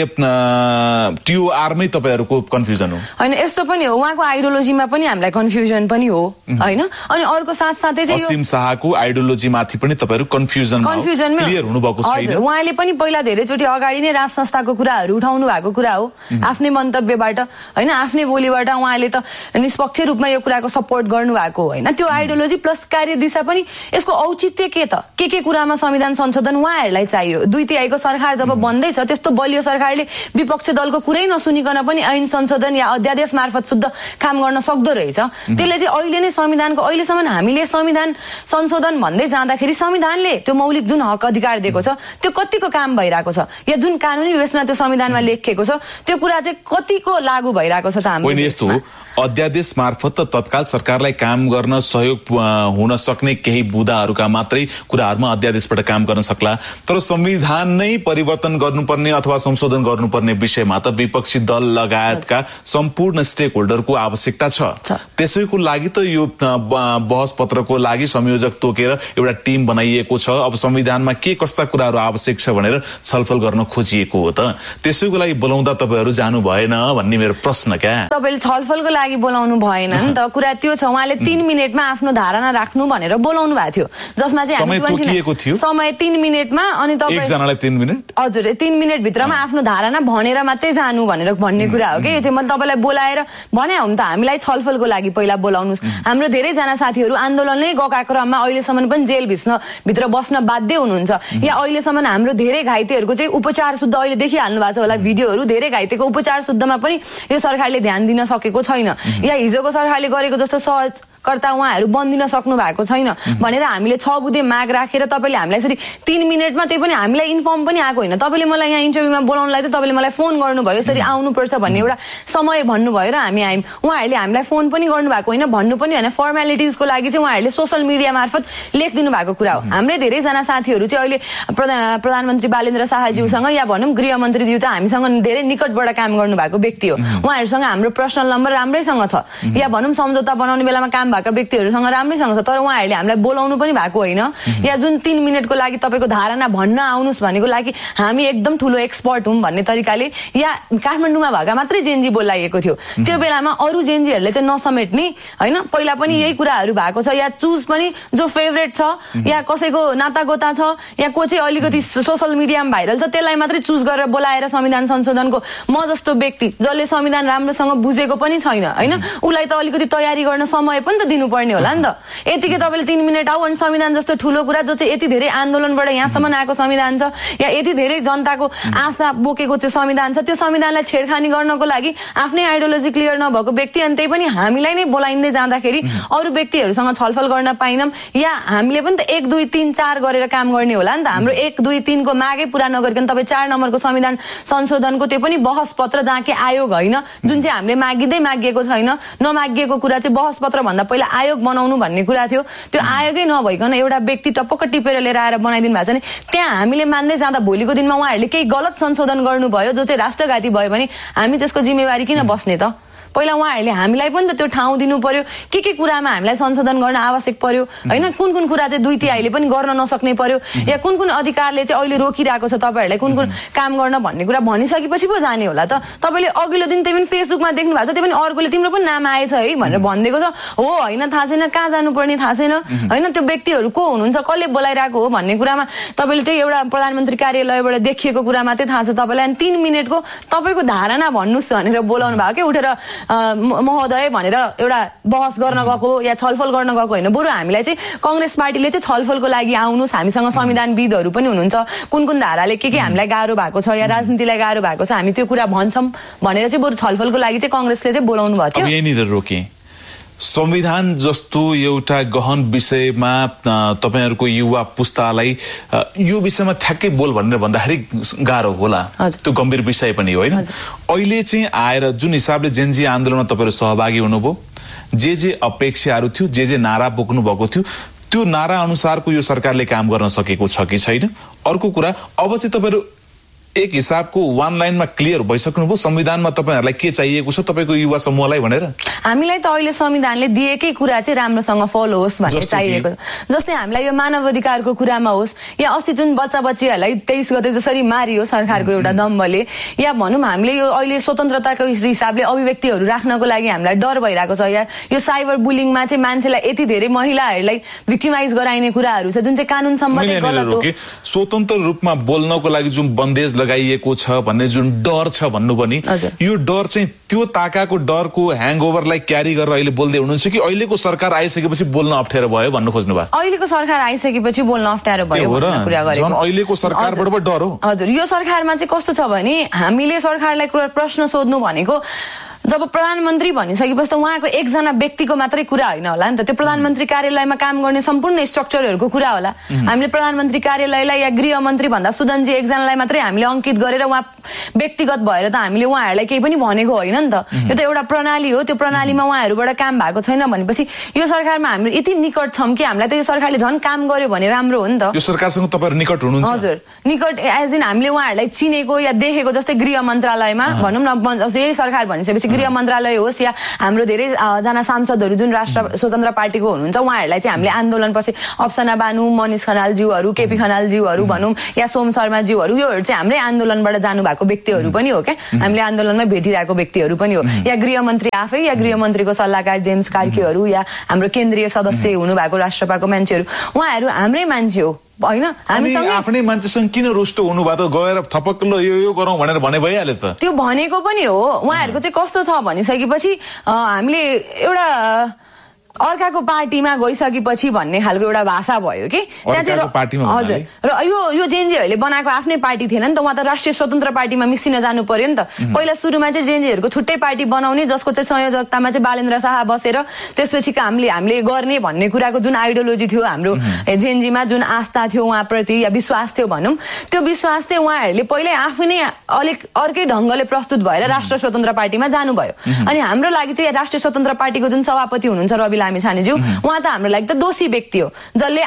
टिओआरमै तपाईहरुको कन्फ्युजन हो हैन यस्तो पनि हो उहाँको आइडियोलोजीमा पनि हामीलाई कन्फ्युजन पनि हो हैन अनि अर्को साथसाथै चाहिँ असीम शाहको आइडियोलोजी माथि पनि तपाईहरु कन्फ्युजनमा क्लियर हुनु भएको छैन उहाँले पनि पहिला धेरैचोटी अगाडि नै राज संस्थाको कुराहरु उठाउनु भएको कुरा हो आफ्नै मन्तव्यबाट हैन आफ्नै बोलीबाट उहाँले त निष्पक्ष रूपमा यो कुराको सपोर्ट गर्नु भएको हो हैन त्यो आइडियोलोजी प्लस कार्यदिशा पनि यसको औचित्य के त के कुरामा संविधान संशोधन उहाँहरूलाई चाहियो 2/3 को सरकार जब बन्दैछ त्यस्तो बलियो सरकारले विपक्ष दलको कुरै नसुनिकन पनि ऐन संशोधन या अध्यादेश मार्फत शुद्ध काम गर्न सक्दो रहेछ त्यसले चाहिँ अहिले नै संविधानको अहिलेसम्म हामीले संविधान संशोधन भन्दै जाँदाखेरि संविधानले त्यो मौलिक जुन हक अधिकार दिएको छ त्यो कतिको काम भइराको छ या जुन कानुनी व्यवस्था त्यो संविधानमा लेखिएको छ त्यो कुरा चाहिँ कतिको लागू भइराको छ त हाम्रो यस्तो अध्यादेश मार्फत तत्काल सरकारलाई काम गर्न सहयोग हुन सक्ने केही बुदाहरूका मात्रै कुराहरूमा अध्यादेशबाट काम गर्न सक्ला, तर संविधान नै परिवर्तन गर्नुपर्ने अथवा संशोधन गर्नुपर्ने विषयमा त विपक्षी दल लगायतका सम्पूर्ण स्टेक होल्डरको आवश्यकता छ। त्यसैको लागि त यो बहस पत्रको लागि संयोजक तोकेर एउटा टिम बनाइएको छ। अब संविधानमा के कस्ता कुराहरू आवश्यक छ भनेर छलफल गर्न खोजिएको हो त, त्यसैको लागि बोलाउँदा तपाईहरू जानु भएन भन्ने मेरो प्रश्न। क्या तपाईले छलफलको लागि बोलाउनु भएन नि त, कुरा त्यो छ। उहाँले 3 मिनेटमा आफ्नो धारणा राख्नु भनेर बोलाउनु भएको थियो, जसमा चाहिँ समय तोकिएको थियो। समय 3 मिनेटमा, अनि तपाईँ एकजनालाई 3 मिनेट, हजुर 3 मिनेट भित्रमा आफ्नो धारणा भनेर मात्रै जानु भनेर भन्ने कुरा हो कि। यो चाहिँ मैले तपाईँलाई बोलाएर भने हो नि त, हामीलाई छलफलको लागि पहिला बोलाउनुहोस्। हाम्रो धेरैजना साथीहरू आन्दोलनले गएका क्रममा अहिलेसम्म पनि जेल भित्र बस्न बाध्य हुनुहुन्छ, या अहिलेसम्म हाम्रो धेरै घाइतेहरूको चाहिँ उपचार शुद्ध अहिले देखिहाल्नु भएको छ होला भिडियोहरू, धेरै घाइतेको उपचार शुद्धमा पनि यो सरकारले ध्यान दिन सकेको छैन, या हिजोको सरकारले गरेको जस्तो सहजकर्ता उहाँहरू बन्दिन सक्नु भएको छैन भनेर हामीले 6 बुँदे माग राखेर तपाईँले हामीलाई यसरी 3 मिनेटमा, त्यही पनि हामीलाई इन्फर्म पनि आएको होइन। तपाईँले मलाई यहाँ इन्टरभ्यूमा बोलाउनलाई त तपाईँले मलाई फोन गर्नुभयो यसरी आउनुपर्छ भन्ने एउटा समय भन्नुभयो र हामी आयौँ। उहाँहरूले हामीलाई फोन पनि गर्नुभएको होइन, भन्नु पनि होइन, फर्मालिटिजको लागि चाहिँ उहाँहरूले सोसल मिडिया मार्फत लेखिदिनु भएको कुरा हो। हाम्रै धेरैजना साथीहरू चाहिँ अहिले प्रधानमन्त्री बालेन्द्र शाहज्यूसँग या भनौँ गृहमन्त्रीज्यू त हामीसँग धेरै निकटबाट काम गर्नुभएको व्यक्ति हो, उहाँहरूसँग हाम्रो पर्सनल नम्बर राम्रैसँग छ, या भनौँ सम्झौता बनाउने बेलामा काम भएका व्यक्तिहरूसँग राम्रैसँग छ, तर उहाँहरूले हामीलाई बोलाउनु पनि भएको होइन। या जुन 3 मिनेटको लागि तपाईँको धारणा भन्न आउनुहोस् भनेको लागि हामी एकदम ठुलो एक्सपर्ट हौँ भन्ने तरिकाले या काठमाडौँमा भएका मात्रै जेएनजी बोलाइएको थियो। त्यो बेलामा अरू जेएनजीहरूले चाहिँ नसमेट्ने होइन, पहिला पनि यही कुराहरू भएको छ, या चुज पनि जो फेभरेट छ या कसैको नातागोता छ या को चाहिँ अलिकति सोसल मिडियामा भाइरल छ त्यसलाई मात्रै चुज गरेर बोलाएर संविधान संशोधनको म जस्तो व्यक्ति जसले संविधान राम्रोसँग बुझेको पनि छैन होइन, उसलाई त अलिकति तयारी गर्न समय पनि त दिनुपर्ने होला नि त। यतिकै तपाईँले 3 मिनेट आऊ अनि संविधान जस्तो ठुलो कुरा जो चाहिँ यति धेरै आन्दोलनबाट यहाँसम्म आएको संविधान छ, या यति धेरै जनताको आशा बोकेको त्यो संविधान छ, त्यो संविधानलाई छेडखानी गर्नको लागि आफ्नै आइडियोलोजी क्लियर नभएको व्यक्ति, अनि त्यही पनि हामीलाई नै बोलाइँदै जाँदाखेरि अरू व्यक्तिहरूसँग छलफल गर्न पाइनौँ, या हामीले पनि त 1 2 3 4 गरेर काम गर्ने होला नि त। हाम्रो 1 2 3 को मागै पुरा नगरिकन तपाईँ 4 नम्बरको संविधान संशोधनको त्यो पनि बहस पत्र जहाँ कि आयोग होइन, जुन चाहिँ हामीले मागिएको छैन, नमागिएको कुरा चाहिँ बहस पत्र भन्दा पहिला आयोग बनाउनु भन्ने कुरा थियो, त्यो आयोगै नभइकन एउटा व्यक्ति टपक्क टिपेर लिएर आएर बनाइदिनु भएको छ नि, त्यहाँ हामीले मान्दै जाँदा भोलिको दिनमा उहाँहरूले केही गलत संशोधन गर्नुभयो जो चाहिँ राष्ट्रघाती भयो भने हामी त्यसको जिम्मेवारी किन बस्ने त? पहिला उहाँहरूले हामीलाई पनि त त्यो ठाउँ दिनु पर्यो, के कुरामा हामीलाई संशोधन गर्न आवश्यक पर्यो होइन, कुन कुरा चाहिँ 2 तिहाईले पनि गर्न नसक्ने पर्यो, या कुन अधिकारले चाहिँ अहिले रोकिरहेको छ तपाईँहरूलाई कुन काम गर्न भन्ने कुरा भनिसकेपछि पो जाने होला त। तपाईँले अघिल्लो दिन त्यही पनि फेसबुकमा देख्नु भएको छ, त्यही पनि अर्कोले तिम्रो पनि नाम आएछ है भनेर भनिदिएको छ, हो होइन थाहा छैन, कहाँ जानुपर्ने थाहा छैन होइन, त्यो व्यक्तिहरू को हुनुहुन्छ, कसले बोलाइरहेको हो भन्ने कुरामा तपाईँले त्यही एउटा प्रधानमन्त्री कार्यालयबाट देखिएको कुरा मात्रै थाहा छ तपाईँलाई, अनि 3 मिनेटको तपाईँको धारणा भन्नुहोस् भनेर बोलाउनु भयो क्या, उठेर महोदय भनेर एउटा बहस गर्न गएको या छलफल गर्न गएको होइन। बरु हामीलाई चाहिँ कांग्रेस पार्टीले चाहिँ छलफलको लागि आउनुहोस्, हामीसँग संविधानविदहरू पनि हुनुहुन्छ, कुन धाराले के हामीलाई गाह्रो भएको छ या राजनीतिलाई गाह्रो भएको छ हामी त्यो कुरा भन्छौँ भनेर चाहिँ बरु छलफलको लागि चाहिँ कांग्रेसले चाहिँ बोलाउनु भएको थियो। यहीँनिर रोके संविधान जस्तो एउटा गहन विषयमा तपाईहरुको युवा पुस्तालाई यो विषयमा ठ्याक्कै बोल भनेर भन्दाखेरि गाह्रो होला, त्यो गम्भीर विषय पनि हो हैन। अहिले चाहिँ आएर जुन हिसाबले जेनजी आन्दोलनमा तपाईहरु सहभागी हुनुभयो, जे अपेक्षाहरू थियो, जे नारा बोक्नु भएको थियो, त्यो नारा अनुसारको यो सरकारले काम गर्न सकेको छ कि छैन? अर्को कुरा, अब चाहिँ तपाईहरु एक हिसाबको वन लाइनमा क्लियर भइसक्नुभयो संविधानमा तपाईहरुलाई के चाहिएको छ तपाईको युवा समूहलाई भनेर? हामीलाई त अहिले संविधानले दिएकै कुरा चाहिँ राम्रोसँग फलो होस् भन्ने चाहिएको। जस्तै हामीलाई यो मानव अधिकारको कुरामा होस्, या अस्ति जुन बच्चाबच्चीहरूलाई 23 गते जसरी मारियो सरकारको एउटा दम्बले, या भनौँ हामीले यो अहिले स्वतन्त्रताको हिसाबले अभिव्यक्तिहरू राख्नको लागि हामीलाई डर भइरहेको छ, या यो साइबर बुलिङमा चाहिँ मान्छेलाई यति धेरै महिलाहरूलाई भिक्टिमाइज गराइने कुराहरू छ जुन चाहिँ कानुन सम्बन्धी गलत हो। स्वतन्त्र रूपमा बोल्नको लागि जुन बन्देज लगाइएको छ भन्ने जुन डर छ भन्नु पनि, यो डर चाहिँ त्यो ताकाको डरको ह्याङओभरलाई क्यारी गरेर अहिले बोल्दै हुनुहुन्छ कि अहिलेको सरकार आइसकेपछि बोल्न अप्ठ्यारो भयो भन्नु खोज्नु भयो? अहिलेको सरकार आइसकेपछि बोल्न अप्ठ्यारो भयो भन्ने कुरा गरेको। जन अहिलेको सरकारबाट डर हो। हजुर, यो सरकारमा चाहिँ कस्तो छ भने हामीले सरकारलाई प्रश्न सोध्नु भनेको जब प्रधानमन्त्री भनिसकेपछि त उहाँको एकजना व्यक्तिको मात्रै कुरा होइन होला नि त, त्यो प्रधानमन्त्री कार्यालयमा काम गर्ने सम्पूर्ण स्ट्रक्चरहरूको कुरा होला। हामीले प्रधानमन्त्री कार्यालयलाई या गृहमन्त्री भन्दा सुदनजी एकजनालाई मात्रै हामीले अंकित गरेर उहाँ व्यक्तिगत भएर त हामीले उहाँहरूलाई केही पनि भनेको होइन नि त। यो त एउटा प्रणाली हो, त्यो प्रणालीमा उहाँहरूबाट काम भएको छैन भनेपछि यो सरकारमा हामी यति निकट छौँ कि हामीलाई त यो सरकारले झन् काम गर्यो भने राम्रो हो नि त। यो सरकारसँग तपाईहरु निकट हुनुहुन्छ? हजुर, निकट एज इन हामीले उहाँहरूलाई चिनेको या देखेको, जस्तै गृह मन्त्रालयमा भनौँ न, यही सरकार भनिसकेपछि गृह मन्त्रालय होस् या हाम्रो धेरै जना सांसदहरू जुन राष्ट्र स्वतन्त्र पार्टीको हुनुहुन्छ उहाँहरूलाई चाहिँ हामीले आन्दोलनपछि अप्सना बानु, मनिष खनालज्यूहरू, केपी खनालज्यूहरू भनौँ या सोम शर्माज्यूहरू, योहरू चाहिँ हाम्रै आन्दोलनबाट जानु भएको व्यक्तिहरू पनि हो क्या, हामीले आन्दोलनमा भेटिरहेको व्यक्तिहरू पनि हो। या गृहमन्त्री आफै या गृहमन्त्रीको सल्लाहकार जेम्स कार्कीहरू या हाम्रो केन्द्रीय सदस्य हुनुभएको राष्ट्रसभाको मान्छेहरू, उहाँहरू हाम्रै मान्छे हो होइन। हामीसँग आफ्नै मान्छेसँग किन रुष्ट हुनुभयो त? गएर थपक्क यो गरौँ भनेर भने भइहाल्यो त। त्यो भनेको पनि हो। उहाँहरूको चाहिँ कस्तो छ भनिसकेपछि हामीले एउटा अर्काको पार्टीमा गइसकेपछि भन्ने खालको एउटा भाषा भयो कि त्यहाँ चाहिँ। हजुर, र यो जेएनजीहरूले बनाएको आफ्नै पार्टी थिएन नि त, उहाँ त राष्ट्रिय स्वतन्त्र पार्टीमा मिसिन जानु पर्यो नि त। पहिला सुरुमा चाहिँ जेएनजीहरूको छुट्टै पार्टी बनाउने, जसको चाहिँ संयोजकतामा चाहिँ बालेन्द्र शाह बसेर त्यसपछि हामीले गर्ने भन्ने कुराको जुन आइडियोलोजी थियो हाम्रो जेएनजीमा, जुन आस्था थियो उहाँप्रति या विश्वास थियो भनौँ, त्यो विश्वास चाहिँ उहाँहरूले पहिल्यै आफै नै अलिक अर्कै ढङ्गले प्रस्तुत भएर राष्ट्र स्वतन्त्र पार्टीमा जानुभयो। अनि हाम्रो लागि चाहिँ राष्ट्रिय स्वतन्त्र पार्टीको जुन सभापति हुनुहुन्छ रवि लामी छानेज्यू, उहाँ त हाम्रो लागि त दोषी व्यक्ति हो, जसले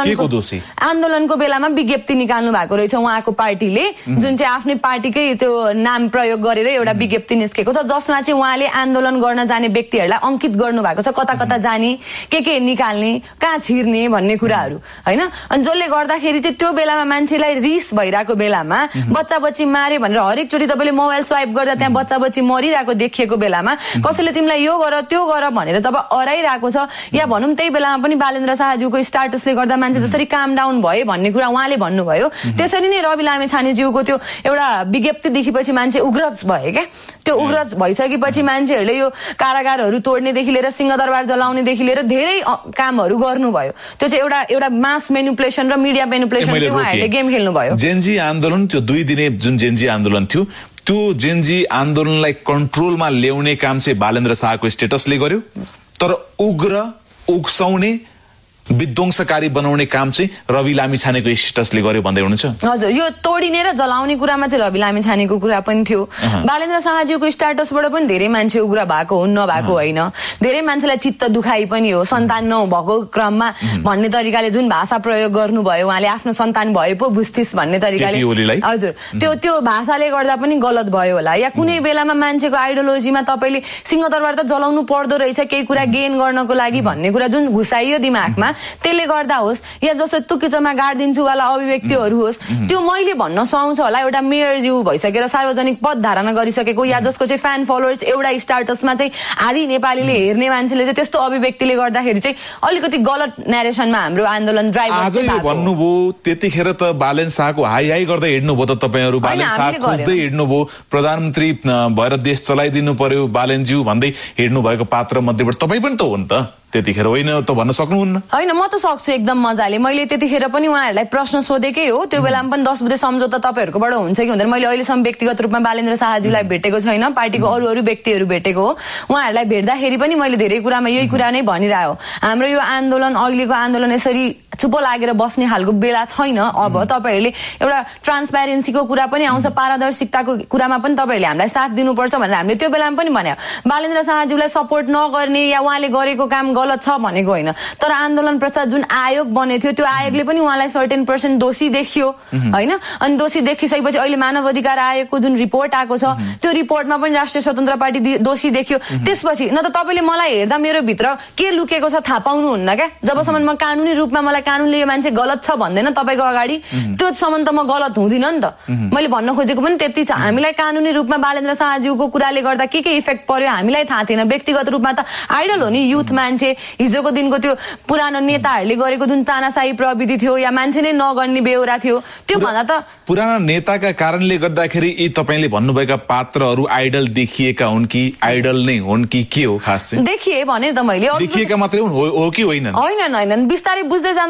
आन्दोलनको बेलामा विज्ञप्ति निकाल्नु भएको रहेछ उहाँको पार्टीले, जुन चाहिँ आफ्नै पार्टीकै त्यो नाम प्रयोग गरेर एउटा विज्ञप्ति निस्केको छ, जसमा चाहिँ उहाँले आन्दोलन गर्न जाने व्यक्तिहरूलाई अंकित गर्नु भएको छ, कता कता जाने, के निकाल्ने, कहाँ छिर्ने भन्ने कुराहरू होइन। अनि जसले गर्दाखेरि चाहिँ त्यो बेलामा मान्छेलाई रिस भइरहेको बेलामा बच्चा बच्ची मारे भनेर हरेकचोटि तपाईँले मोबाइल स्वाइप गर्दा त्यहाँ बच्चा बच्ची मरिरहेको देखिएको बेलामा कसैले तिमीलाई यो गर त्यो गर भनेर जब अराइरहेको छ, या भनौँ त्यही बेलामा पनि बालेन्द्र शाहज्यूको स्टाटसले गर्दा मान्छे जसरी काम डाउन भए भन्ने कुरा उहाँले भन्नुभयो, त्यसरी नै रवि लामी छानेज्यूको त्यो एउटा विज्ञप्ति देखेपछि मान्छे उग्रज भयो क्या। त्यो उग्रज भइसकेपछि मान्छेहरूले यो कारागारहरू तोड्नेदेखि लिएर सिंहदरबार जलाउनेदेखि लिएर धेरै कामहरू गर्नुभयो। त्यो चाहिँ एउटा मास मेनिपुलेसन र मिडिया मेनिपुलेसन उहाँहरूले गेम खेल्नुभयो। जेएनजी आन्दोलन, त्यो 2 दिने जुन जेएनजी आन्दोलन थियो, त्यो जेएनजी आन्दोलनलाई कन्ट्रोलमा ल्याउने काम चाहिँ बालेन्द्र शाहको स्टेटसले गर्यो, तर उग्र उक्साउने विध्वंसकारी बनाउने काम चाहिँ रवि लामी छानेको स्टेटसले गर्यो भन्दै हुनुहुन्छ? हजुर, यो तोडिने र जलाउने कुरामा चाहिँ रवि लामी छानेको कुरा पनि थियो। बालेन्द्र शाहज्यूको स्टाटसबाट पनि धेरै मान्छे उग्र भएको हुन्, नभएको होइन। धेरै मान्छेलाई चित्त दुखाइ पनि हो, सन्तान नभएको क्रममा भन्ने तरिकाले जुन भाषा प्रयोग गर्नुभयो उहाँले, आफ्नो सन्तान भए पो बुझ्थिस् भन्ने तरिकाले। हजुर, त्यो भाषाले गर्दा पनि गलत भयो होला। या कुनै बेलामा मान्छेको आइडियोलोजीमा तपाईँले सिंहदरबार त जलाउनु पर्दो रहेछ केही कुरा गेन गर्नको लागि भन्ने कुरा जुन घुसाइयो दिमागमा, त्यसले गर्दा होस् या जस्तो तुकिचोमा गाडिदिन्छु वाला अभिव्यक्तिहरू होस्, त्यो मैले भन्न सुहाउँछ होला। एउटा मेयरज्यू भइसकेर सार्वजनिक पद धारणा गरिसकेको या जसको चाहिँ फ्यान फलोवर्स एउटा स्टाटसमा चाहिँ आधी नेपालीले हेर्ने मान्छेले चाहिँ त्यस्तो अभिव्यक्तिले गर्दाखेरि चाहिँ अलिकति गलत न्यारेसनमा हाम्रो आन्दोलन ड्राइभ भन्नुभयो। त्यतिखेर त बालेन शाहको हाई हाई गर्दै हिँड्नुभयो त तपाईँहरू, बालेन शाह खोज्दै हिँड्नुभयो, प्रधानमन्त्री भएर देश चलाइदिनु पर्यो बालेनज्यू भन्दै हिँड्नु भएको पात्र मध्येबाट तपाईँ पनि त हो नि त, त्यतिखेर होइन त भन्न सक्नुहुन्न? होइन, म त सक्छु एकदम मजाले। मैले त्यतिखेर पनि उहाँहरूलाई प्रश्न सोधेकै हो। त्यो बेलामा पनि 10 बुधे सम्झौता तपाईँहरूकोबाट हुन्छ कि हुँदैन, मैले अहिलेसम्म व्यक्तिगत रूपमा बालेन्द्र शाहज्यूलाई भेटेको छैन, पार्टीको अरू व्यक्तिहरू भेटेको हो। उहाँहरूलाई भेट्दाखेरि पनि मैले धेरै कुरामा यही कुरा नै भनिरह्यो, हाम्रो यो आन्दोलन, अहिलेको आन्दोलन यसरी चुप्पो लागेर बस्ने खालको बेला छैन। अब तपाईँहरूले एउटा ट्रान्सप्यारेन्सीको कुरा पनि आउँछ, पारदर्शिताको कुरामा पनि तपाईँहरूले हामीलाई साथ दिनुपर्छ भनेर हामीले त्यो बेलामा पनि भन्यो। बालेन्द्र शाहज्यूलाई सपोर्ट नगर्ने या उहाँले गरेको काम गलत छ भनेको होइन, तर आन्दोलन पश्चात जुन आयोग बनेको थियो त्यो आयोगले पनि उहाँलाई सर्टेन पर्सेन्ट दोषी देखियो होइन। अनि दोषी देखिसकेपछि अहिले मानव अधिकार आयोगको जुन रिपोर्ट आएको छ त्यो रिपोर्टमा पनि राष्ट्रिय स्वतन्त्र पार्टी दोषी देखियो। त्यसपछि न त तपाईँले मलाई हेर्दा मेरो भित्र के लुकेको छ थाहा पाउनुहुन्न क्या। जबसम्म म कानुनी रूपमा मलाई कानुनले यो मान्छे गलत छ भन्दैन तपाईँको अगाडि, त्योसम्म त म गलत हुँदिनँ नि त। मैले भन्न खोजेको पनि त्यति छ। हामीलाई कानुनी रूपमा बालेन्द्र शाहज्यूको कुराले गर्दा के इफेक्ट पर्यो हामीलाई थाहा थिएन। व्यक्तिगत रूपमा त आइडल हो नि, युथ मान्छे, हिजोको दिनको त्यो पुरानो नेताहरूले गरेको जुन तानाशाही प्रविधि थियो या मान्छे नै नगर्ने बेहोरा थियो, त्यो भन्दा त पुराना नेताका कारणले गर्दाखेरि यी तपाईँले भन्नुभएका पात्रहरू आइडल देखिएका हुन् कि आइडल नै हुन् कि के हो खास चाहिँ? देखिए भने त मैले देखिएका मात्रै हुन् हो कि होइन? होइन, बिस्तारै बुझ्दै जाँदा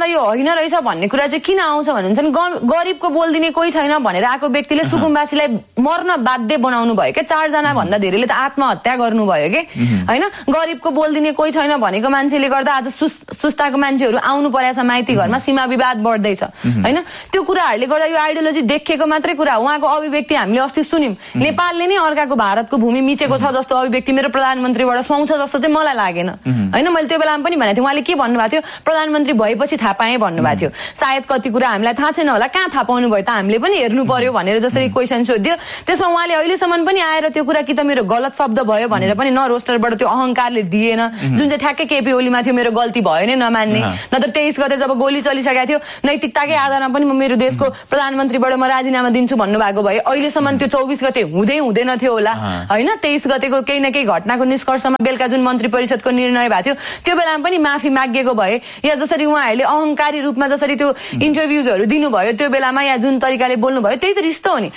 गर्दा यो होइन रहेछ भन्ने कुरा चाहिँ किन आउँछ भन्नुहुन्छ गरिबको बोलिदिने कोही छैन भनेर आएको व्यक्तिले सुकुम्बासीलाई मर्न बाध्य बनाउनु भयो क्या 4 जना भन्दा धेरैले त आत्महत्या गर्नुभयो के होइन गरिबको बोलिदिने कोही छैन भनेको मान्छेले गर्दा आज सुस्ताको मान्छेहरू आउनु परेछ माइती घरमा सीमा विवाद बढ्दैछ होइन त्यो कुराहरूले गर्दा यो आइडियोलोजी देखेको मात्रै कुरा उहाँको अभिव्यक्ति हामीले अस्ति सुन्यौं नेपालले नै अर्काको भारतको भूमि मिचेको छ जस्तो अभिव्यक्ति मेरो प्रधानमन्त्रीबाट सुहाउँछ जस्तो चाहिँ मलाई लागेन होइन मैले त्यो बेलामा पनि भनेको थिएँ उहाँले के भन्नुभएको थियो प्रधानमन्त्री भएपछि थाहा पाएँ भन्नुभएको थियो सायद कति कुरा हामीलाई थाहा छैन होला कहाँ थाहा पाउनु भयो त हामीले पनि हेर्नु पर्यो भनेर जसरी क्वेसन सोध्यो त्यसमा उहाँले अहिलेसम्म पनि आएर त्यो कुरा कि त मेरो गलत शब्द भयो भनेर पनि न रोस्टरबाट त्यो अहंकारले दिएन जुन चाहिँ ठ्याक्कै केपी ओलीमा थियो मेरो गल्ती भयो नै नमान्ने नत्र 23 गते जब गोली चलिसकेको थियो नैतिकताकै आधारमा पनि म मेरो देशको प्रधानमन्त्रीबाट म राजीनामा दिन्छु भन्नुभएको भए अहिलेसम्म त्यो 24 गते हुँदैन थियो होला होइन 23 गतेको केही न केही घटनाको निष्कर्षमा बेलुका जुन मन्त्री परिषदको निर्णय भएको थियो त्यो बेलामा पनि माफी मागेको भए या जसरी उहाँहरूले अहंकारी रूपमा जसरी त्यो इन्टरभ्युजहरू दिनुभयो त्यो बेलामा या जुन तरिकाले बोल्नु भयो त्यही त रिस्तो हो नि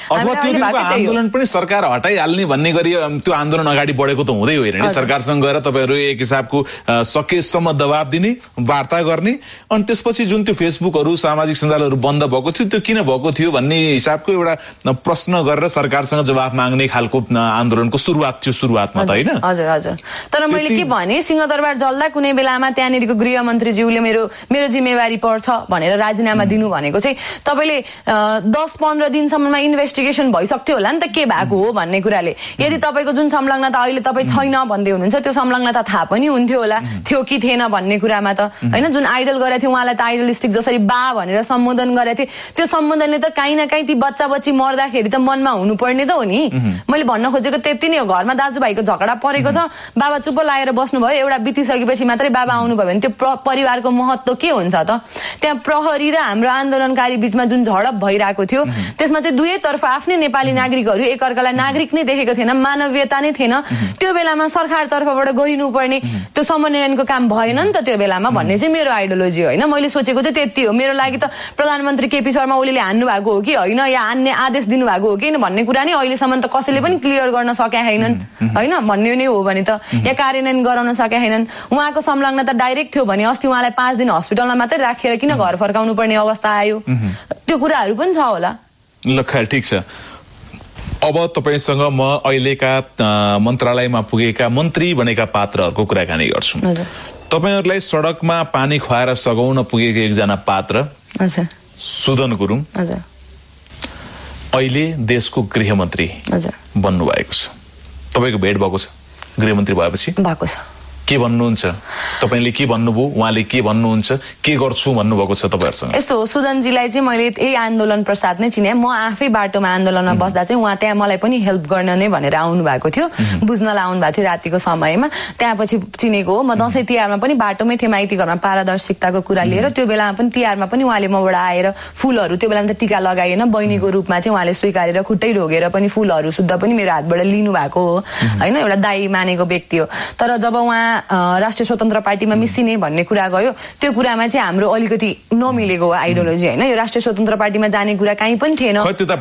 आन्दोलन पनि सरकार हटाइहाल्ने भन्ने गरी त्यो आन्दोलन अगाडि बढेको त हुँदै होइन नि सरकारसँग गएर तपाईहरु एक हिसाबको सकेसम्म दबाब दिने वार्ता गर्ने अनि त्यसपछि जुन त्यो फेसबुकहरू सामाजिक सञ्जालहरू बन्द भएको थियो त्यो किन भएको थियो भन्ने हिसाबको एउटा प्रश्न गरेर सरकारसँग जवाफ माग्ने खालको आन्दोलनको सुरुवात थियो सुरुवातमा त होइन हजुर हजुर तर मैले के भने सिंहदरबार जल्दा कुनै बेलामा त्यहाँनिरको गृहमन्त्रीज्यूले मेरो जिम्मेवारी पर्छ भनेर राजीनामा दिनु भनेको चाहिँ तपाईले 10-15 दिनसम्ममा इन्भेस्टिगेसन भइसक्थ्यो होला नि त के भएको हो भन्ने कुराले यदि तपाईको जुन संलग्नता अहिले तपाई छैन भन्दै हुनुहुन्छ त्यो संलग्नता थाहा पनि हुन्थ्यो होला थियो कि थिएन भन्ने कुरामा त हैन जुन आइडल गरेको थियो उहाँलाई त आइडलिस्टिक जसरी बा भनेर सम्बोधन गरेको थियो त्यो सम्बोधनले त काहीँ न काहीँ ती बच्ची मर्दाखेरि त मनमा हुनुपर्ने त हो नि मैले भन्न खोजेको त्यति नै हो घरमा दाजुभाइको झगडा परेको छ बाबा चुप्प लागेर बस्नुभयो एउटा बितिसकेपछि मात्रै बाबा आउनुभयो भने त्यो परिवारको महत्त्व के हुन्छ त त्यहाँ प्रहरी र हाम्रो आन्दोलनकारी बीचमा जुन झडप भइरहेको थियो त्यसमा चाहिँ दुवैतर्फ आफ्नै नेपाली नागरिकहरू एकअर्कालाई नागरिक नै देखेको थिएन मानवीयता नै थिएन त्यो बेलामा सरकार तर्फबाट गरिनुपर्ने त्यो समन्वयनको काम भएन नि त त्यो बेलामा भन्ने चाहिँ मेरो आइडियोलोजी होइन मैले सोचेको चाहिँ त्यति हो मेरो लागि त प्रधानमन्त्री केपी शर्मा ओलीले हान्नु भएको हो कि होइन या हान्ने आदेश दिनुभएको हो कि भन्ने कुरा नै अहिलेसम्म त कसैले पनि क्लियर गर्न सकेका छैनन् होइन भन्ने नै हो भने त या कार्यान्वयन गराउन सकेका छैनन् उहाँको संलग्नता डाइरेक्ट थियो भने अस्ति उहाँलाई 5 दिन हस्पिटलमा मात्रै राखेर किन घर फर्काउनु पर्ने अवस्था आयो त्यो कुराहरू पनि छ होला ल खैर ठीक छ अब तपाईसँग म अहिलेका मन्त्रालयमा पुगेका मन्त्री बनेका पात्रहरूको कुराकानी गर्छु तपाईहरुलाई सडकमा पानी खुवाएर सघाउन पुगेको एकजना पात्र सुदन गुरुङ अहिले देशको गृहमन्त्री बन्नु भएको छ तपाईको भेट भएको छ गृहमन्त्री भएपछि भएको छ के भन्नुहुन्छ तपाईले के भन्नुभयो उहाँले के भन्नुहुन्छ के गर्छु भन्नुभएको छ तपाईहरुसँग यस्तो सुदनजीलाई चाहिँ मैले यही आन्दोलन प्रसाद नै चिने म आफै बाटोमा आन्दोलनमा बस्दा चाहिँ उहाँ त्यहाँ मलाई पनि हेल्प गर्न नै भनेर आउनु भएको थियो बुझ्नलाई आउनु भएको थियो रातिको समयमा त्यहाँपछि चिनेको हो म दशैं तिहारमा पनि बाटोमै थिएँ माइती घरमा पारदर्शिताको कुरा लिएर त्यो बेलामा पनि तिहारमा पनि उहाँले मबाट आएर फूलहरू त्यो बेलामा त टीका लगाइएन बहिनीको रूपमा चाहिँ उहाँले स्वीकारेर खुट्टै रोगेर पनि फूलहरू शुद्ध पनि मेरो हातबाट लिनु भएको हो हैन एउटा दाइ मानेको व्यक्ति हो तर जब उहाँ राष्ट्रिय स्वतन्त्र पार्टीमा मिसिने भन्ने कुरा गयो त्यो कुरामा चाहिँ हाम्रो अलिकति नमिलेको आइडियोलोजी हैन यो राष्ट्रिय स्वतन्त्र पार्टीमा जाने कुरा कहीं पनि थिएन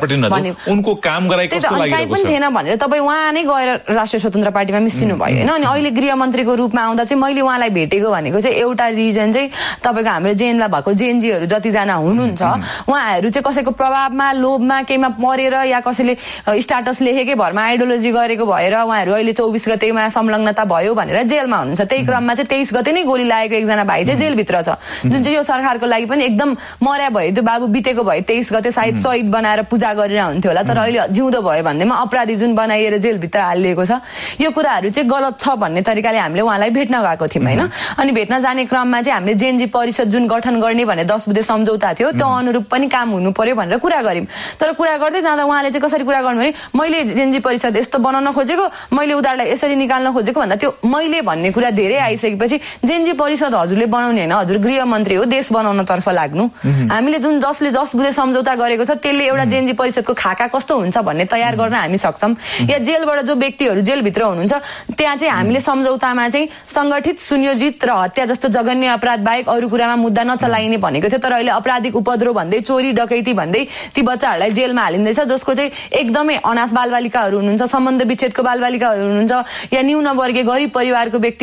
उनको काम गराइ कस्तो लागिरहेको छ थिएन भनेर तपाई उहाँ नै गएर राष्ट्रिय स्वतन्त्र पार्टीमा मिसिनु भयो हैन अनि अहिले गृहमन्त्रीको रूपमा आउँदा चाहिँ मैले उहाँलाई भेटेको भनेको चाहिँ एउटा रिजन चाहिँ तपाईको हाम्रो जेनमा भएको जेनजीहरू जति जना हुनुहुन्छ उहाँहरू चाहिँ कसैको प्रभावमा लोभमा केहीमा परेर या कसैले स्ट्याटस लेखेकै भरमा आइडियोलोजी गरेको भएर उहाँहरू अहिले 24 गतेमा संलग्नता भयो भनेर जेलमा हुनुहुन्छ त्यही क्रममा चाहिँ 23 गते नै गोली लागेको एकजना भाइ चाहिँ जेल भित्र छ जुन चाहिँ यो सरकारको लागि पनि एकदम मर्या भयो त्यो बाबु बितेको भयो 23 गते सायद शहीद बनाएर पूजा गरेर हुन्थ्यो होला तर अहिले जिउँदो भयो भन्दैमा अपराधी जुन बनाइएर जेल भित्र हालिएको छ यो कुराहरू चाहिँ गलत छ भन्ने तरिकाले हामीले उहाँलाई भेट्न गएको थियौं हैन अनि भेट्न जाने क्रममा चाहिँ हामीले जेनजी परिषद जुन गठन गर्ने भने 10 बुँदे सम्झौता थियो त्यो अनुरूप पनि काम हुनु पर्यो भनेर कुरा गर्यौं तर कुरा गर्दै जाँदा उहाँले चाहिँ कसरी कुरा गर्नु भने मैले जेनजी परिषद यस्तो बनाउन खोजेको मैले उनीहरुलाई यसरी निकाल्न खोजेको भन्दा त्यो मैले भन्ने कुरा धेरै आइसकेपछि जेनजी परिषद हजुरले बनाउने हैन हजुर गृहमन्त्री हो देश बनाउन तर्फ लाग्नु हामीले जुन जसले 10 बुँदे सम्झौता गरेको छ त्यसले एउटा जेनजी परिषदको खाका कस्तो हुन्छ भन्ने तयार गर्न हामी सक्छौं या जेलबाट जो व्यक्तिहरू जेल भित्र हुनुहुन्छ त्यहाँ चाहिँ हामीले सम्झौतामा चाहिँ संगठित सुनियोजित र हत्या जस्तो जघन्य अपराध बाहेक अरु कुरामा मुद्दा नचलाइने भनेको थियो तर अहिले अपराधिक उपद्रव भन्दै चोरी डकैती भन्दै ती बच्चाहरूलाई जेलमा हालिँदैछ जसको चाहिँ एकदमै अनाथ बालबालिकाहरू हुनुहुन्छ सम्बन्ध विच्छेदको बालबालिकाहरू हुनुहुन्छ या न्यून वर्गीय गरिब परिवारको व्यक्ति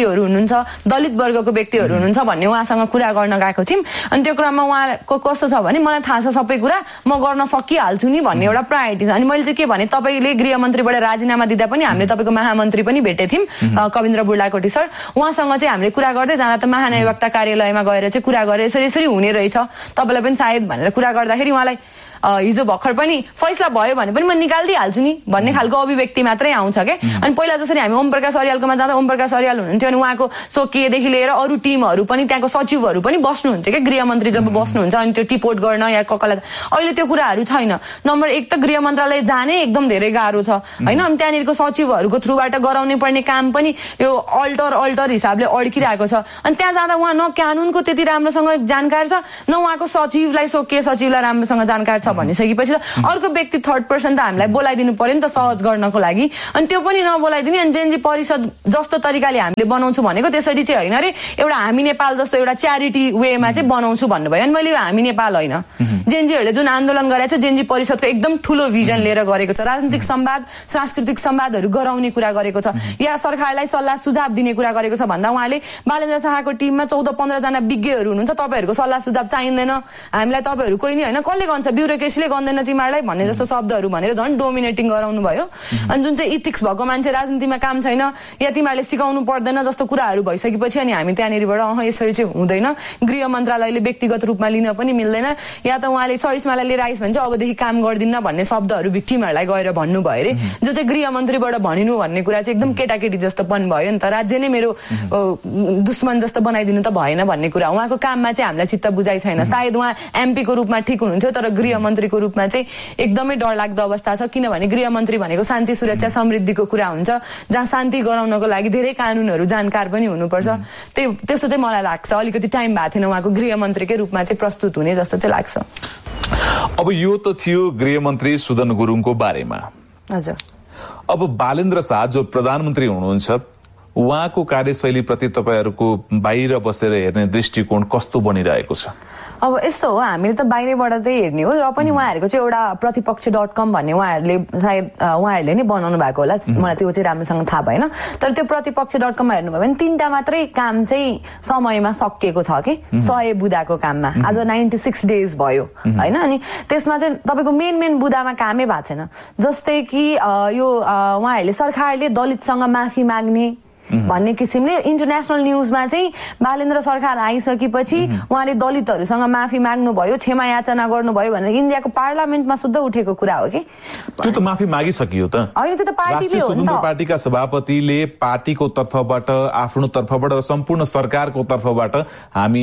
व्यक्तिहरू हुनुहुन्छ, दलित वर्गको व्यक्तिहरू हुनुहुन्छ भन्ने उहाँसँग कुरा गर्न गएको थियौँ। अनि त्यो क्रममा उहाँको कस्तो छ भने मलाई थाहा छ सबै कुरा म गर्न सकिहाल्छु नि भन्ने एउटा प्रायोरिटी छ। अनि मैले चाहिँ के भने तपाईँले गृहमन्त्रीबाट राजीनामा दिँदा पनि हामीले तपाईँको महामन्त्री पनि भेटेको थियौँ कविन्द्र बुढाकोटी सर। उहाँसँग चाहिँ हामीले कुरा गर्दै जाँदा त महाधिवक्ता कार्यालयमा गएर चाहिँ कुरा गरेर यसरी हुने रहेछ तपाईँलाई पनि सायद भनेर कुरा गर्दाखेरि उहाँलाई हिजो भर्खर पनि फैसला भयो भने पनि म निकालिदिइहाल्छु नि भन्ने खालको अभिव्यक्ति मात्रै आउँछ क्या। अनि पहिला जसरी हामी ओम प्रकाश अर्यालकोमा जाँदा ओम प्रकाश अर्याल हुनुहुन्थ्यो अनि उहाँको स्वकीयदेखि लिएर अरू टिमहरू पनि त्यहाँको सचिवहरू पनि बस्नुहुन्थ्यो क्या गृहमन्त्री जब बस्नुहुन्छ अनि त्यो टिपोट गर्न या ककलाई। अहिले त्यो कुराहरू छैन। नम्बर 1 त गृह मन्त्रालय जाने एकदम धेरै गाह्रो छ होइन। अनि त्यहाँनिरको सचिवहरूको थ्रुबाट गराउने पर्ने काम पनि यो अल्टर हिसाबले अड्किरहेको छ। अनि त्यहाँ जाँदा उहाँ न कानुनको त्यति राम्रोसँग जानकार छ न उहाँको सचिवलाई स्वकीय सचिवलाई राम्रोसँग जानकार छ भनिसकेपछि त अर्को व्यक्ति थर्ड पर्सन त हामीलाई बोलाइदिनु पर्यो नि त सहज गर्नको लागि। अनि त्यो पनि नबोलाइदिने। अनि जेएनजी परिषद जस्तो तरिकाले हामीले बनाउँछु भनेको त्यसरी चाहिँ होइन अरे एउटा हामी नेपाल जस्तो एउटा च्यारिटी वेमा चाहिँ बनाउँछु भन्नुभयो। अनि मैले हामी नेपाल होइन जेएनजीहरूले जुन आन्दोलन गरेको छ जेएनजी परिषदको एकदम ठुलो भिजन लिएर गरेको छ। राजनीतिक संवाद सांस्कृतिक संवादहरू गराउने कुरा गरेको छ या सरकारलाई सल्लाह सुझाव दिने कुरा गरेको छ भन्दा उहाँले बालेन्द्र शाहको टिममा 14-15 जना विज्ञहरू हुनुहुन्छ तपाईँहरूको सल्लाह सुझाव चाहिँदैन हामीलाई तपाईँहरू कोही नि होइन कसले गन्छ ब्युरोक्रेसीले गर्दैन तिमीहरूलाई भन्ने जस्तो शब्दहरू भनेर झन् डोमिनेटिङ गराउनु भयो। अनि जुन चाहिँ इथिक्स भएको मान्छे राजनीतिमा काम छैन या तिमीहरूले सिकाउनु पर्दैन जस्तो कुराहरू भइसकेपछि अनि हामी त्यहाँनिरबाट यसरी चाहिँ हुँदैन गृह मन्त्रालयले व्यक्तिगत रूपमा लिन पनि मिल्दैन या त उहाँले सरिस्मालाई लिएर आइस भने चाहिँ अबदेखि काम गर्दिन्न भन्ने शब्दहरू भिक्टिमहरूलाई गएर भन्नुभयो अरे जो चाहिँ गृह मन्त्रीबाट भनिनु भन्ने कुरा चाहिँ एकदम केटाकेटी जस्तो पनि भयो नि त। राज्य नै मेरो दुश्मन जस्तो बनाइदिनु त भएन भन्ने कुरा उहाँको काममा चाहिँ हामीलाई चित्त बुझाइ छैन। सायद उहाँ एमपीको रूपमा ठिक हुनुहुन्थ्यो तर गृह मन्त्रीको रूपमा चाहिँ एकदमै डरलाग्दो अवस्था छ किनभने गृह मन्त्री भनेको शान्ति सुरक्षा समृद्धिको कुरा हुन्छ जहाँ शान्ति गराउनको लागि धेरै कानुनहरू जानकार पनि हुनुपर्छ। त्यस्तो चाहिँ मलाई लाग्छ अलिकति टाइम भएको थिएन उहाँको गृह मन्त्रीकै रूपमा चाहिँ प्रस्तुत हुने जस्तो चाहिँ लाग्छ। अब यो त थियो गृहमन्त्री सुदन गुरुङको बारेमा। हजुर अब बालेन्द्र शाह जो प्रधानमन्त्री हुनुहुन्छ उहाँको कार्यशैलीप्रति तपाईँहरूको बाहिर बसेर हेर्ने दृष्टिकोण कस्तो बनिरहेको छ? अब यस्तो हो हामीले त बाहिरबाट चाहिँ हेर्ने हो र पनि उहाँहरूको चाहिँ एउटा प्रतिपक्ष.com भन्ने उहाँहरूले सायद उहाँहरूले नै बनाउनु भएको होला मलाई त्यो चाहिँ राम्रोसँग थाहा भएन। तर त्यो प्रतिपक्ष.com हेर्नुभयो भने 3टा मात्रै काम चाहिँ समयमा सकिएको छ कि 100 बुदाको काममा आज 96 डेज भयो होइन। अनि त्यसमा चाहिँ तपाईँको मेन बुदामा कामै भएको छैन। जस्तै कि यो उहाँहरूले सरकारले दलितसँग माफी माग्ने भन्ने किसिमले इन्टरनेसनल न्युजमा चाहिँ बालेन्द्र सरकार आइसकेपछि उहाँले दलितहरूसँग माफी माग्नुभयो क्षमा याचना गर्नुभयो भनेर इन्डियाको पार्लियामेन्टमा शुद्ध उठेको कुरा हो कि त्यो त माफी मागिसकियो त होइन। त्यो त पार्टीले हो नि त पार्टीका सभापतिले पार्टीको तर्फबाट आफ्नो तर्फबाट र सम्पूर्ण सरकारको तर्फबाट हामी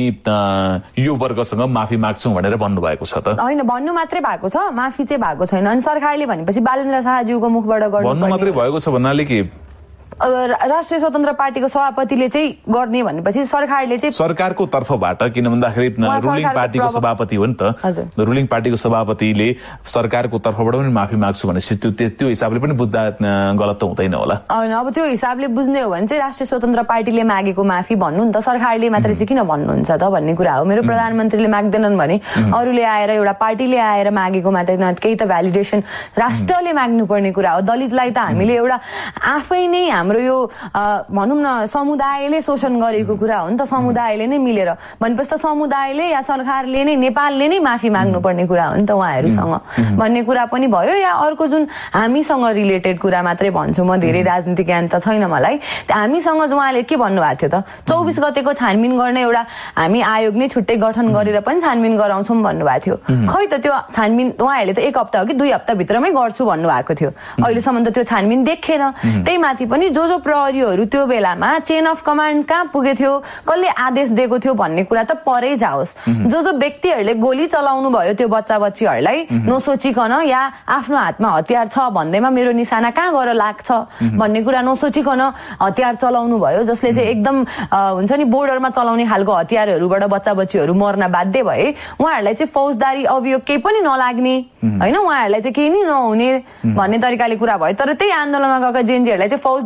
यो वर्गसँग माफी माग्छौं भनेर भन्नुभएको छ त होइन। भन्नु मात्रै भएको छ माफी चाहिँ भएको छैन। अनि सरकारले भनेपछि बालेन्द्र शाहज्यूको मुखबाट भन्नु मात्रै भएको छ भन्नाले के राष्ट्रिय स्वतन्त्र पार्टीको सभापतिले चाहिँ गर्ने भनेपछि सरकारले चाहिँ सरकारको तर्फबाट किन भन्दाखेरि रुलिङ पार्टीको सभापति हो नि त रुलिङ पार्टीको सभापतिले सरकारको तर्फबाट पनि माफी माग्छु भनेपछि त्यो हिसाबले पनि बुझ्दा गलत त हुँदैन होला होइन। अब त्यो हिसाबले बुझ्ने हो भने चाहिँ राष्ट्रिय स्वतन्त्र पार्टीले मागेको माफी भन्नु नि त सरकारले मात्रै चाहिँ किन भन्नुहुन्छ त भन्ने कुरा हो। मेरो प्रधानमन्त्रीले माग्दैनन् भने अरूले आएर एउटा पार्टीले आएर मागेको मात्रै केही त भ्यालिडेसन राष्ट्रले माग्नुपर्ने कुरा हो। दलितलाई त हामीले एउटा आफै नै हाम्रो यो भनौँ न समुदायले शोषण गरेको कुरा हो नि त समुदायले नै मिलेर भनेपछि त समुदायले या सरकारले नै नेपालले नै माफी माग्नुपर्ने कुरा हो नि त उहाँहरूसँग भन्ने कुरा पनि भयो। या अर्को जुन हामीसँग रिलेटेड कुरा मात्रै भन्छु म धेरै राजनीतिक ज्ञान त छैन मलाई हामीसँग उहाँले के भन्नुभएको थियो त 24 गतेको छानबिन गर्ने एउटा हामी आयोग नै छुट्टै गठन गरेर पनि छानबिन गराउँछौँ भन्नुभएको थियो। खै त त्यो छानबिन उहाँहरूले त 1 हप्ता हो कि 2 हप्ता भित्रमै गर्छु भन्नुभएको थियो। अहिलेसम्म त त्यो छानबिन देखेन। त्यही माथि पनि जो प्रहरीहरू त्यो बेलामा चेन अफ कमान्ड कहाँ पुगेको थियो कसले आदेश दिएको थियो भन्ने कुरा त परै जाओस्। जो व्यक्तिहरूले गोली चलाउनु भयो त्यो बच्चा बच्चीहरूलाई नसोचिकन या आफ्नो हातमा हतियार छ भन्दैमा मेरो निशाना कहाँ गएर लाग्छ भन्ने कुरा नसोचिकन हतियार चलाउनु भयो जसले चाहिँ एकदम हुन्छ नि बोर्डरमा चलाउने खालको हतियारहरूबाट बच्चा बच्चीहरू मर्न बाध्य भए। उहाँहरूलाई चाहिँ फौजदारी अभियोग केही पनि नलाग्ने होइन उहाँहरूलाई चाहिँ केही नै नहुने भन्ने तरिकाले कुरा भयो। तर त्यही आन्दोलनमा गएका जेएनजीहरूलाई चाहिँ फौजदारी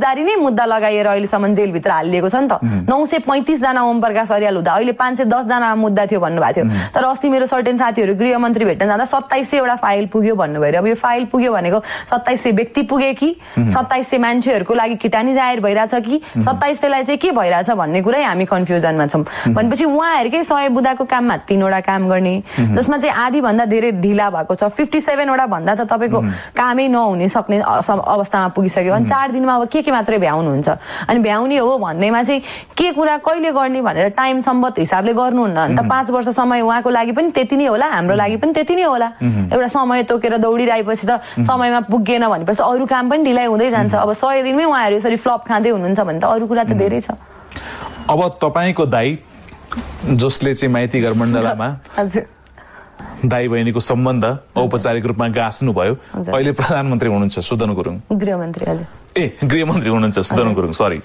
फौजदारी नै मुद्दा लगाइएर अहिलेसम्म जेलभित्र हालिएको छ नि त। 935 जना ओम प्रकाश अर्याल हुँदा अहिले 510 जना मुद्दा थियो भन्नुभएको थियो। तर अस्ति मेरो सर्टेन साथीहरू गृहमन्त्री भेट्न जाँदा 2700 वटा फाइल पुग्यो भन्नुभयो। अब यो फाइल पुग्यो भनेको 2700 व्यक्ति पुगे कि 2700 मान्छेहरूको लागि किटानी जाहेर भइरहेछ कि 2700 लाई चाहिँ के भइरहेछ भन्ने कुरै हामी कन्फ्युजनमा छौँ। भनेपछि उहाँहरूकै 100 बुदाको काममा 3 वटा काम गर्ने, जसमा चाहिँ आधी भन्दा धेरै ढिला भएको छ। 57 वटा भन्दा त तपाईँको कामै नहुने सक्ने अवस्थामा पुगिसक्यो। अनि 4 दिनमा अब के मात्रै भ्याउनुहुन्छ। अनि भ्याउने हो भन्दैमा चाहिँ के कुरा कहिले गर्ने भनेर टाइम सम्बद्ध हिसाबले गर्नुहुन्न। अन्त 5 वर्ष समय उहाँको लागि पनि त्यति नै होला, हाम्रो लागि पनि त्यति नै होला। एउटा समय तोकेर दौडिरहेपछि त समयमा पुगेन भनेपछि अरू काम पनि ढिलाइ हुँदै जान्छ। अब 100 दिनमै उहाँहरू यसरी फ्लप खाँदै हुनुहुन्छ भने त अरू कुरा त धेरै छ। अब तपाईँको दाइ जसले चाहिँ माइती घर मण्डलामा दाइ बहिनीको सम्बन्ध औपचारिक रूपमा गाँच्नु भयो, अहिले प्रधानमन्त्री हुनुहुन्छ सुदन गुरुङ, गृहमन्त्री गृहमन्त्री हुनुहुन्छ सुदन गुरुङ, सरी।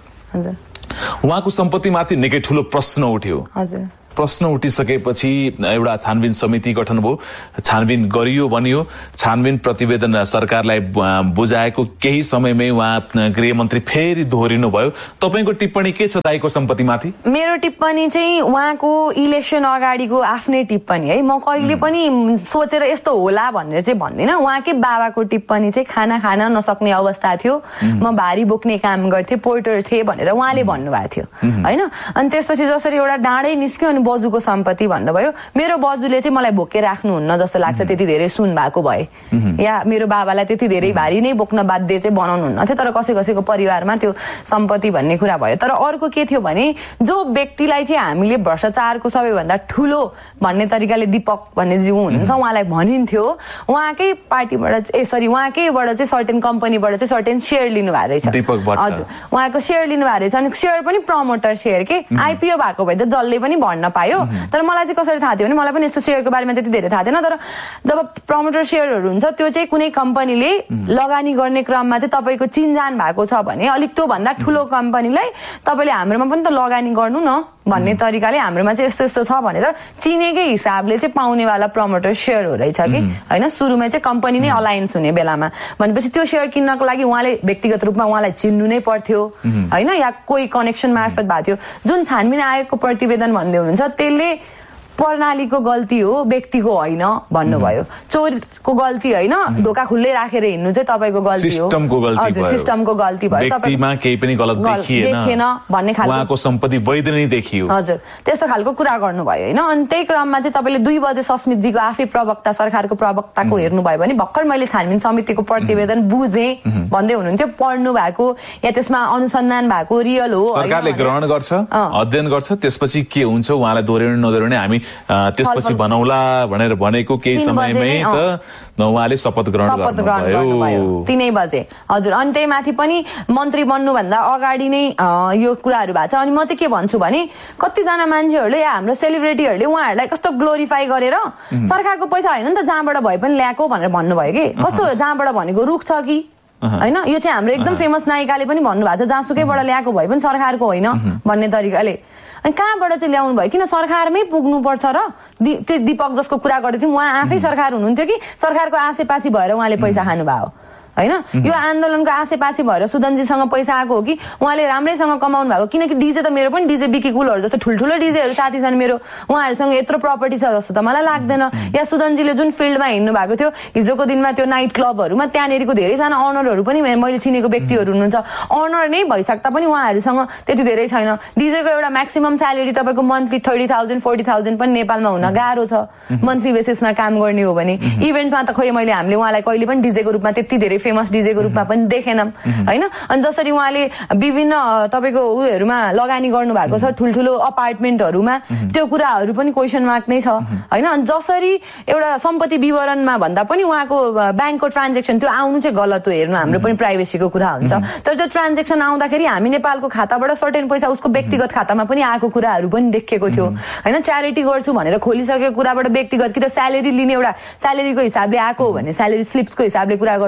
उहाँको सम्पत्तिमाथि निकै ठुलो प्रश्न उठ्यो। प्रश्न उठिसकेपछि एउटा छानबिन समिति गठन भयो, छानबिन गरियो भनियो। छानबिन प्रतिवेदन सरकारलाई बुझाएको केही समयमै उहाँ गृहमन्त्री फेरि दोहोरिनु भयो। तपाईँको टिप्पणी के छ दाइको सम्पत्तिमाथि? मेरो टिप्पणी चाहिँ उहाँको इलेक्सन अगाडिको आफ्नै टिप्पणी है। म कहिले पनि सोचेर यस्तो होला भनेर चाहिँ भन्दिनँ। उहाँकै बाबाको टिप्पणी चाहिँ खाना खान नसक्ने अवस्था थियो, म भारी बोक्ने काम गर्थेँ, पोर्टर थिएँ भनेर उहाँले भन्नुभएको थियो होइन। अनि त्यसपछि जसरी एउटा डाँडै निस्क्यो अनि बजुको सम्पत्ति भन्नुभयो। मेरो बजुले चाहिँ मलाई भोके राख्नुहुन्न जस्तो लाग्छ, त्यति धेरै सुन भएको भए, या मेरो बाबालाई त्यति धेरै भारी नै बोक्न बाध्य चाहिँ बनाउनुहुन्न थियो। तर कसैको परिवारमा त्यो सम्पत्ति भन्ने कुरा भयो। तर अर्को के थियो भने जो व्यक्तिलाई चाहिँ हामीले भ्रष्टाचारको सबैभन्दा ठुलो भन्ने तरिकाले दीपक भन्ने जो हुनुहुन्छ उहाँलाई भनिन्थ्यो, उहाँकै पार्टीबाट उहाँकैबाट चाहिँ सर्टेन कम्पनीबाट चाहिँ सर्टेन सेयर लिनुभएको रहेछ। हजुर, उहाँको सेयर लिनुभएको रहेछ। अनि सेयर पनि प्रमोटर सेयर के आइपिओ भएको भए त जसले पनि भन्न पायो। तर मलाई चाहिँ कसरी थाहा थियो भने मलाई पनि यस्तो सेयरको बारेमा त्यति धेरै थाहा थिएन। तर जब प्रमोटर सेयरहरू हुन्छ त्यो चाहिँ कुनै कम्पनीले लगानी गर्ने क्रममा चाहिँ तपाईँको चिनजान भएको छ भने अलिक त्यो भन्दा ठुलो कम्पनीलाई तपाईँले हाम्रोमा पनि त लगानी गर्नु न भन्ने तरिकाले हाम्रोमा चाहिँ यस्तो यस्तो छ भनेर चिनेकै हिसाबले चाहिँ पाउनेवाला प्रमोटर सेयर हो रहेछ कि होइन। सुरुमै चाहिँ कम्पनी नै अलायन्स हुने बेलामा भनेपछि त्यो सेयर किन्नको लागि उहाँले व्यक्तिगत रूपमा उहाँलाई चिन्नु नै पर्थ्यो होइन, या कोही कनेक्सन मार्फत भएको थियो। जुन छानबिन आयोगको प्रतिवेदन भन्दै हुनुहुन्छ त्यसले प्रणालीको गल्ती हो, व्यक्तिको होइन भन्नुभयो। चोरको गल्ती होइन, ढोका खुल्लै राखेर हिँड्नु चाहिँ तपाईँको गल्ती हो, हजुर सिस्टमको गल्ती भयो। व्यक्तिमा केही पनि गलत देखिएन भन्ने खालको, उहाँको सम्पत्ति वैध नै देखियो, हजुर त्यस्तो खालको कुरा गर्नुभयो होइन। अनि त्यही क्रममा चाहिँ तपाईँले 2 बजे सस्मितजीको आफै प्रवक्ता सरकारको प्रवक्ताको हेर्नुभयो भने भर्खर मैले छानबिन समितिको प्रतिवेदन बुझेँ भन्दै हुनुहुन्थ्यो, पढ्नु भएको या त्यसमा अनुसन्धान भएको रियल हो। सरकारले ग्रहण गर्छ, अध्ययन गर्छ, त्यसपछि के हुन्छ उहाँलाई दोहोऱ्याउने नदोहोऱ्याउने हामी त्यसपछि भनौला भनेर भनेको केही समयमै त उहाँले शपथ ग्रहण गर्नुभयो 3 बजे, हजुर। अनि त्यही माथि पनि मन्त्री बन्नुभन्दा अगाडि नै यो कुराहरू भएको छ। अनि म चाहिँ के भन्छु भने कतिजना मान्छेहरूले या हाम्रो सेलिब्रिटीहरूले उहाँहरूलाई कस्तो ग्लोरिफाई गरेर सरकारको पैसा होइन नि त जहाँबाट भए पनि ल्याएको भनेर भन्नुभयो कि कस्तो, जहाँबाट भनेको रुख छ कि होइन। यो चाहिँ हाम्रो एकदम फेमस नायिकाले पनि भन्नुभएको छ जहाँसुकैबाट ल्याएको भए पनि सरकारको होइन भन्ने तरिकाले। अनि कहाँबाट चाहिँ ल्याउनु भयो, किन सरकारमै पुग्नुपर्छ र? त्यो दीपक जसको कुरा गर्दै थियौँ उहाँ आफै सरकार हुनुहुन्थ्यो कि सरकारको आसेपासी भएर उहाँले पैसा खानुभयो होइन? यो आन्दोलनको आसेपासी भएर सुदनजीसँग पैसा आएको हो कि उहाँले राम्रैसँग कमाउनु भएको? किनकि डिजे त मेरो पनि डिजे बिकी कुलहरू जस्तो ठुल्ठुलो डिजेहरू साथी छन् मेरो, उहाँहरूसँग यत्रो प्रपर्टी छ जस्तो त मलाई लाग्दैन। या सुदनजीले जुन फिल्डमा हिँड्नु भएको थियो हिजोको दिनमा त्यो नाइट क्लबहरूमा, त्यहाँनिरको धेरैजना अनरहरू पनि मैले चिनेको व्यक्तिहरू हुनुहुन्छ। अनर नै भइसक्दा पनि उहाँहरूसँग त्यति धेरै छैन। डिजेको एउटा म्याक्सिमम स्यालेरी तपाईँको मन्थली 30,000 40,000 पनि नेपालमा हुन गाह्रो छ मन्थली बेसिसमा काम गर्ने हो भने। इभेन्टमा त खोइ हामीले उहाँलाई कहिले पनि डिजेको रूपमा त्यति धेरै फेमस डिजेको रूपमा पनि देखेनौँ होइन। अनि जसरी उहाँले विभिन्न तपाईँको उयोहरूमा लगानी गर्नु भएको छ ठुल्ठुलो अपार्टमेन्टहरूमा, त्यो कुराहरू पनि क्वेसन मार्क नै छ होइन। अनि जसरी एउटा सम्पत्ति विवरणमा भन्दा पनि उहाँको ब्याङ्कको ट्रान्जेक्सन त्यो आउनु चाहिँ गलत हो, हेर्नु हाम्रो पनि प्राइभेसीको कुरा हुन्छ। तर त्यो ट्रान्जेक्सन आउँदाखेरि हामी नेपालको खाताबाट सर्टेन पैसा उसको व्यक्तिगत खातामा पनि आएको कुराहरू पनि देखेको थियो होइन। च्यारिटी गर्छु भनेर खोलिसकेको कुराबाट व्यक्तिगत कि त स्यालेरी लिने एउटा स्यालेरीको हिसाबले आएको हो भने स्यालेरी स्लिप्सको हिसाबले कुरा गर्नु पर्यो।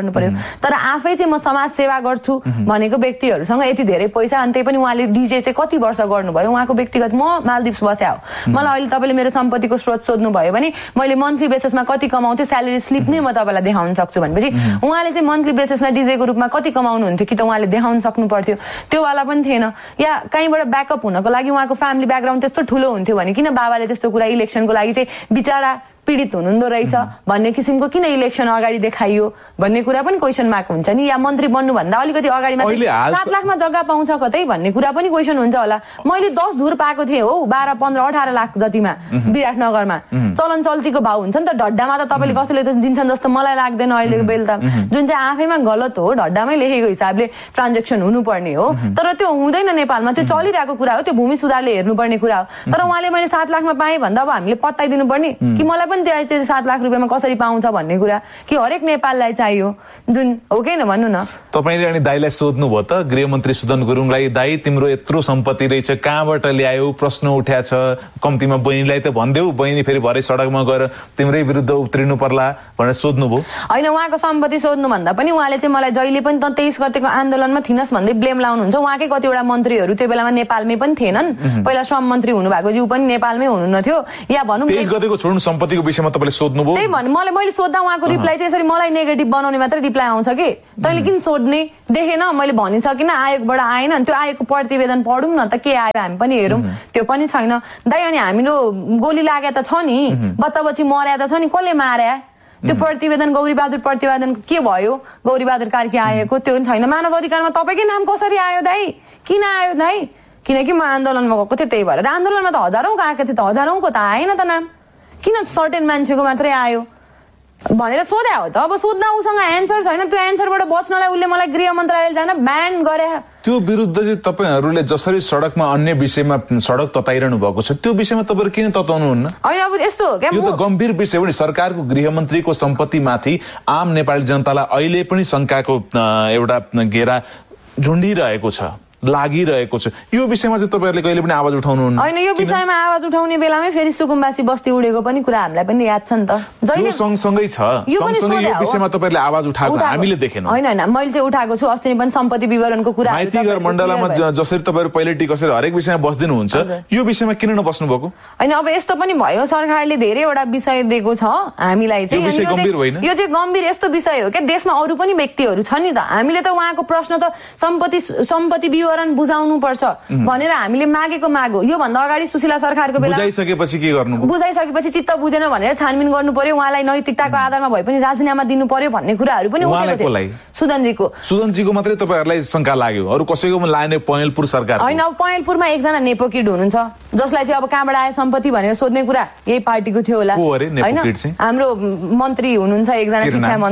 तर आफै चाहिँ म समाज सेवा गर्छु भनेको व्यक्तिहरूसँग यति धेरै पैसा अनि त्यही पनि उहाँले डिजे चाहिँ कति वर्ष गर्नुभयो उहाँको व्यक्तिगत म मालदिप्स बस्या हो मलाई अहिले तपाईँले मेरो सम्पत्तिको स्रोत सोध्नु भयो भने मैले मन्थली बेसिसमा कति कमाउँथेँ स्यालेरी स्लिप नै म तपाईँलाई देखाउन सक्छु भनेपछि उहाँले चाहिँ मन्थली बेसिसमा डिजेको रूपमा कति कमाउनुहुन्थ्यो कि त उहाँले देखाउन सक्नु पर्थ्यो त्यो वाला पनि थिएन या कहीँबाट ब्याकअप हुनको लागि उहाँको फ्यामिली ब्याकग्राउन्ड त्यस्तो ठुलो हुन्थ्यो भने किन बाबाले त्यस्तो कुरा इलेक्सनको लागि चाहिँ बिचरा पीडित हुनुहुँदो रहेछ भन्ने किसिमको किन इलेक्सन अगाडि देखाइयो भन्ने कुरा पनि क्वेसन मार्क हुन्छ नि या मन्त्री बन्नुभन्दा अलिकति अगाडि 7 लाखमा जग्गा पाउँछ कतै भन्ने कुरा पनि क्वेसन हुन्छ होला मैले 10 धुर पाएको थिएँ हो 12, 15, 18 लाख जतिमा विराटनगरमा चलन चल्तीको भाउ हुन्छ नि त ढड्डामा त तपाईँले कसैले त दिन्छन् जस्तो मलाई लाग्दैन अहिलेको बेल त जुन चाहिँ आफैमा गलत हो ढड्डामै लेखेको हिसाबले ट्रान्जेक्सन हुनुपर्ने हो तर त्यो हुँदैन नेपालमा त्यो चलिरहेको कुरा हो त्यो भूमि सुधारले हेर्नुपर्ने कुरा हो तर उहाँले मैले 7 लाखमा पाएँ भन्दा अब हामीले पत्ताइदिनु पर्ने कि मलाई पनि त्यो 7 लाख रुपियाँमा कसरी पाउँछ भन्ने कुरा कि हरेक नेपाललाई चाहियो जुन हो कि न भन्नु न तपाईले अनि दाइलाई सोध्नु भयो त गृहमन्त्री सुदन गुरुङलाई दाइ तिम्रो यत्रो सम्पत्ति रहेछ कहाँबाट ल्यायो प्रश्न उठ्या छ कम्तीमा बहिनीलाई त भन्देऊ बहिनी फेरि भरे सडकमा गएर तिम्रै विरुद्ध उत्रिनु पर्ला भनेर सोध्नु भयो हैन उहाँको सम्पत्ति सोध्नु भन्दा पनि उहाँले चाहिँ मलाई जहिले पनि त 23 गतेको आन्दोलनमा थिनस् भन्दै ब्लेम लाउनुहुन्छ उहाँकै कतिवटा मन्त्रीहरू त्यो बेलामा नेपालमै पनि थिएनन् पहिला श्रम मन्त्री हुनुभएको जिउ पनि नेपालमै हुनुहुन्थ्यो या भनौं 23 गतेको छोड्नु सम्पत्तिको विषयमा तपाईले सोध्नु भयो त्यही भन्नु मैले सोध्दा उहाँको रिप्लाई चाहिँ यसरी मलाई नेगेटिभ बनाउने मात्र रिप्लाई आउँछ कि तैले किन सोध्ने देखेन मैले भनिसकिन आयोगबाट आएन अनि त्यो आयोगको प्रतिवेदन पढौँ न त के आयो हामी पनि हेरौँ त्यो पनि छैन दाइ अनि हामीलो गोली लागे त छ नि बच्चा बच्ची मर्या त छ नि कसले मार्या त्यो प्रतिवेदन गौरीबहादुर प्रतिवेदन के भयो गौरीबहादुर कार्की आएको त्यो पनि छैन मानव अधिकारमा तपाईकै नाम कसरी आयो दाइ किन आयो दाइ किनकि म आन्दोलनमा गएको थिएँ त्यही भएर आन्दोलनमा त हजारौं गएको थिए त हजारौंको त आएन त नाम किन सर्टेन मान्छेको मात्रै आयो भनेर सोध्या हो त अब सोध्दा उसँग एन्सर छैन त्यो एन्सरबाट बच्नलाई उसले मलाई गृह मन्त्रालय जान ब्यान गरे त्यो विरुद्ध चाहिँ तपाईहरुले जसरी सडकमा अन्य विषयमा सडक तताइरहनु भएको छ त्यो विषयमा तपाईहरु किन तताउनुहुन्न हैन अब यस्तो हो के यो त गम्भीर विषय हो नि सरकारको गृहमन्त्रीको सम्पत्तिमाथि आम नेपाली जनतालाई अहिले पनि शंकाको एउटा घेरा झुन्डिरहेको छ लागिरहेको छ यो विषयमा चाहिँ तपाईहरुले कहिले पनि आवाज उठाउनुहुन्न हैन यो विषयमा आवाज उठाउने बेलामै फेरि सुकुम्बासी बस्ती उडेको पनि कुरा हामीलाई पनि याद छ नि त जहिले सँगसँगै छ सँगसँगै यो विषयमा तपाईहरुले आवाज उठाएको हामीले देखेनौं हैन मैले चाहिँ उठाएको छु अस्ति पनि सम्पत्ति विवरणको कुरा माइतीघर मण्डलमा जसरी तपाईहरु पोलिटिक कसरी हरेक विषयमा बस्दिनु हुन्छ यो विषयमा किन नबस्नु भएको हैन अब यस्तो पनि भयो सरकारले धेरैवटा विषय दिएको छ हामीलाई चाहिँ यो चाहिँ गम्भीर यस्तो विषय हो के देशमा अरु पनि व्यक्तिहरु छन् नि त हामीले त उहाँको प्रश्न त सम्पत्ति विवरण बुझाउनु पर्छ भनेर हामीले मागेको माग हो यो भन्दा अगाडि सुशीला सरकारको बेला बुझाइसकेपछि के गर्नु बुझाइसकेपछि चित्त बुझेन भनेर छानबिन गर्नु पर्यो उहाँलाई नैतिकताको आधारमा भए पनि राजीनामा दिनु पर्यो भन्ने कुराहरु पनि उठेको थियो सुदनजीको मात्रै तपाईहरुलाई शंका लाग्यो अरु कसैको लाने पहेलपुर सरकार हैन अब पहेलपुरमा एकजना नेपोकिड हुनुहुन्छ जसलाई चाहिँ अब कहाँबाट आयो सम्पत्ति भनेर सोध्ने कुरा यही पार्टीको थियो होला हैन हाम्रो मन्त्री हुनुहुन्छ एकजना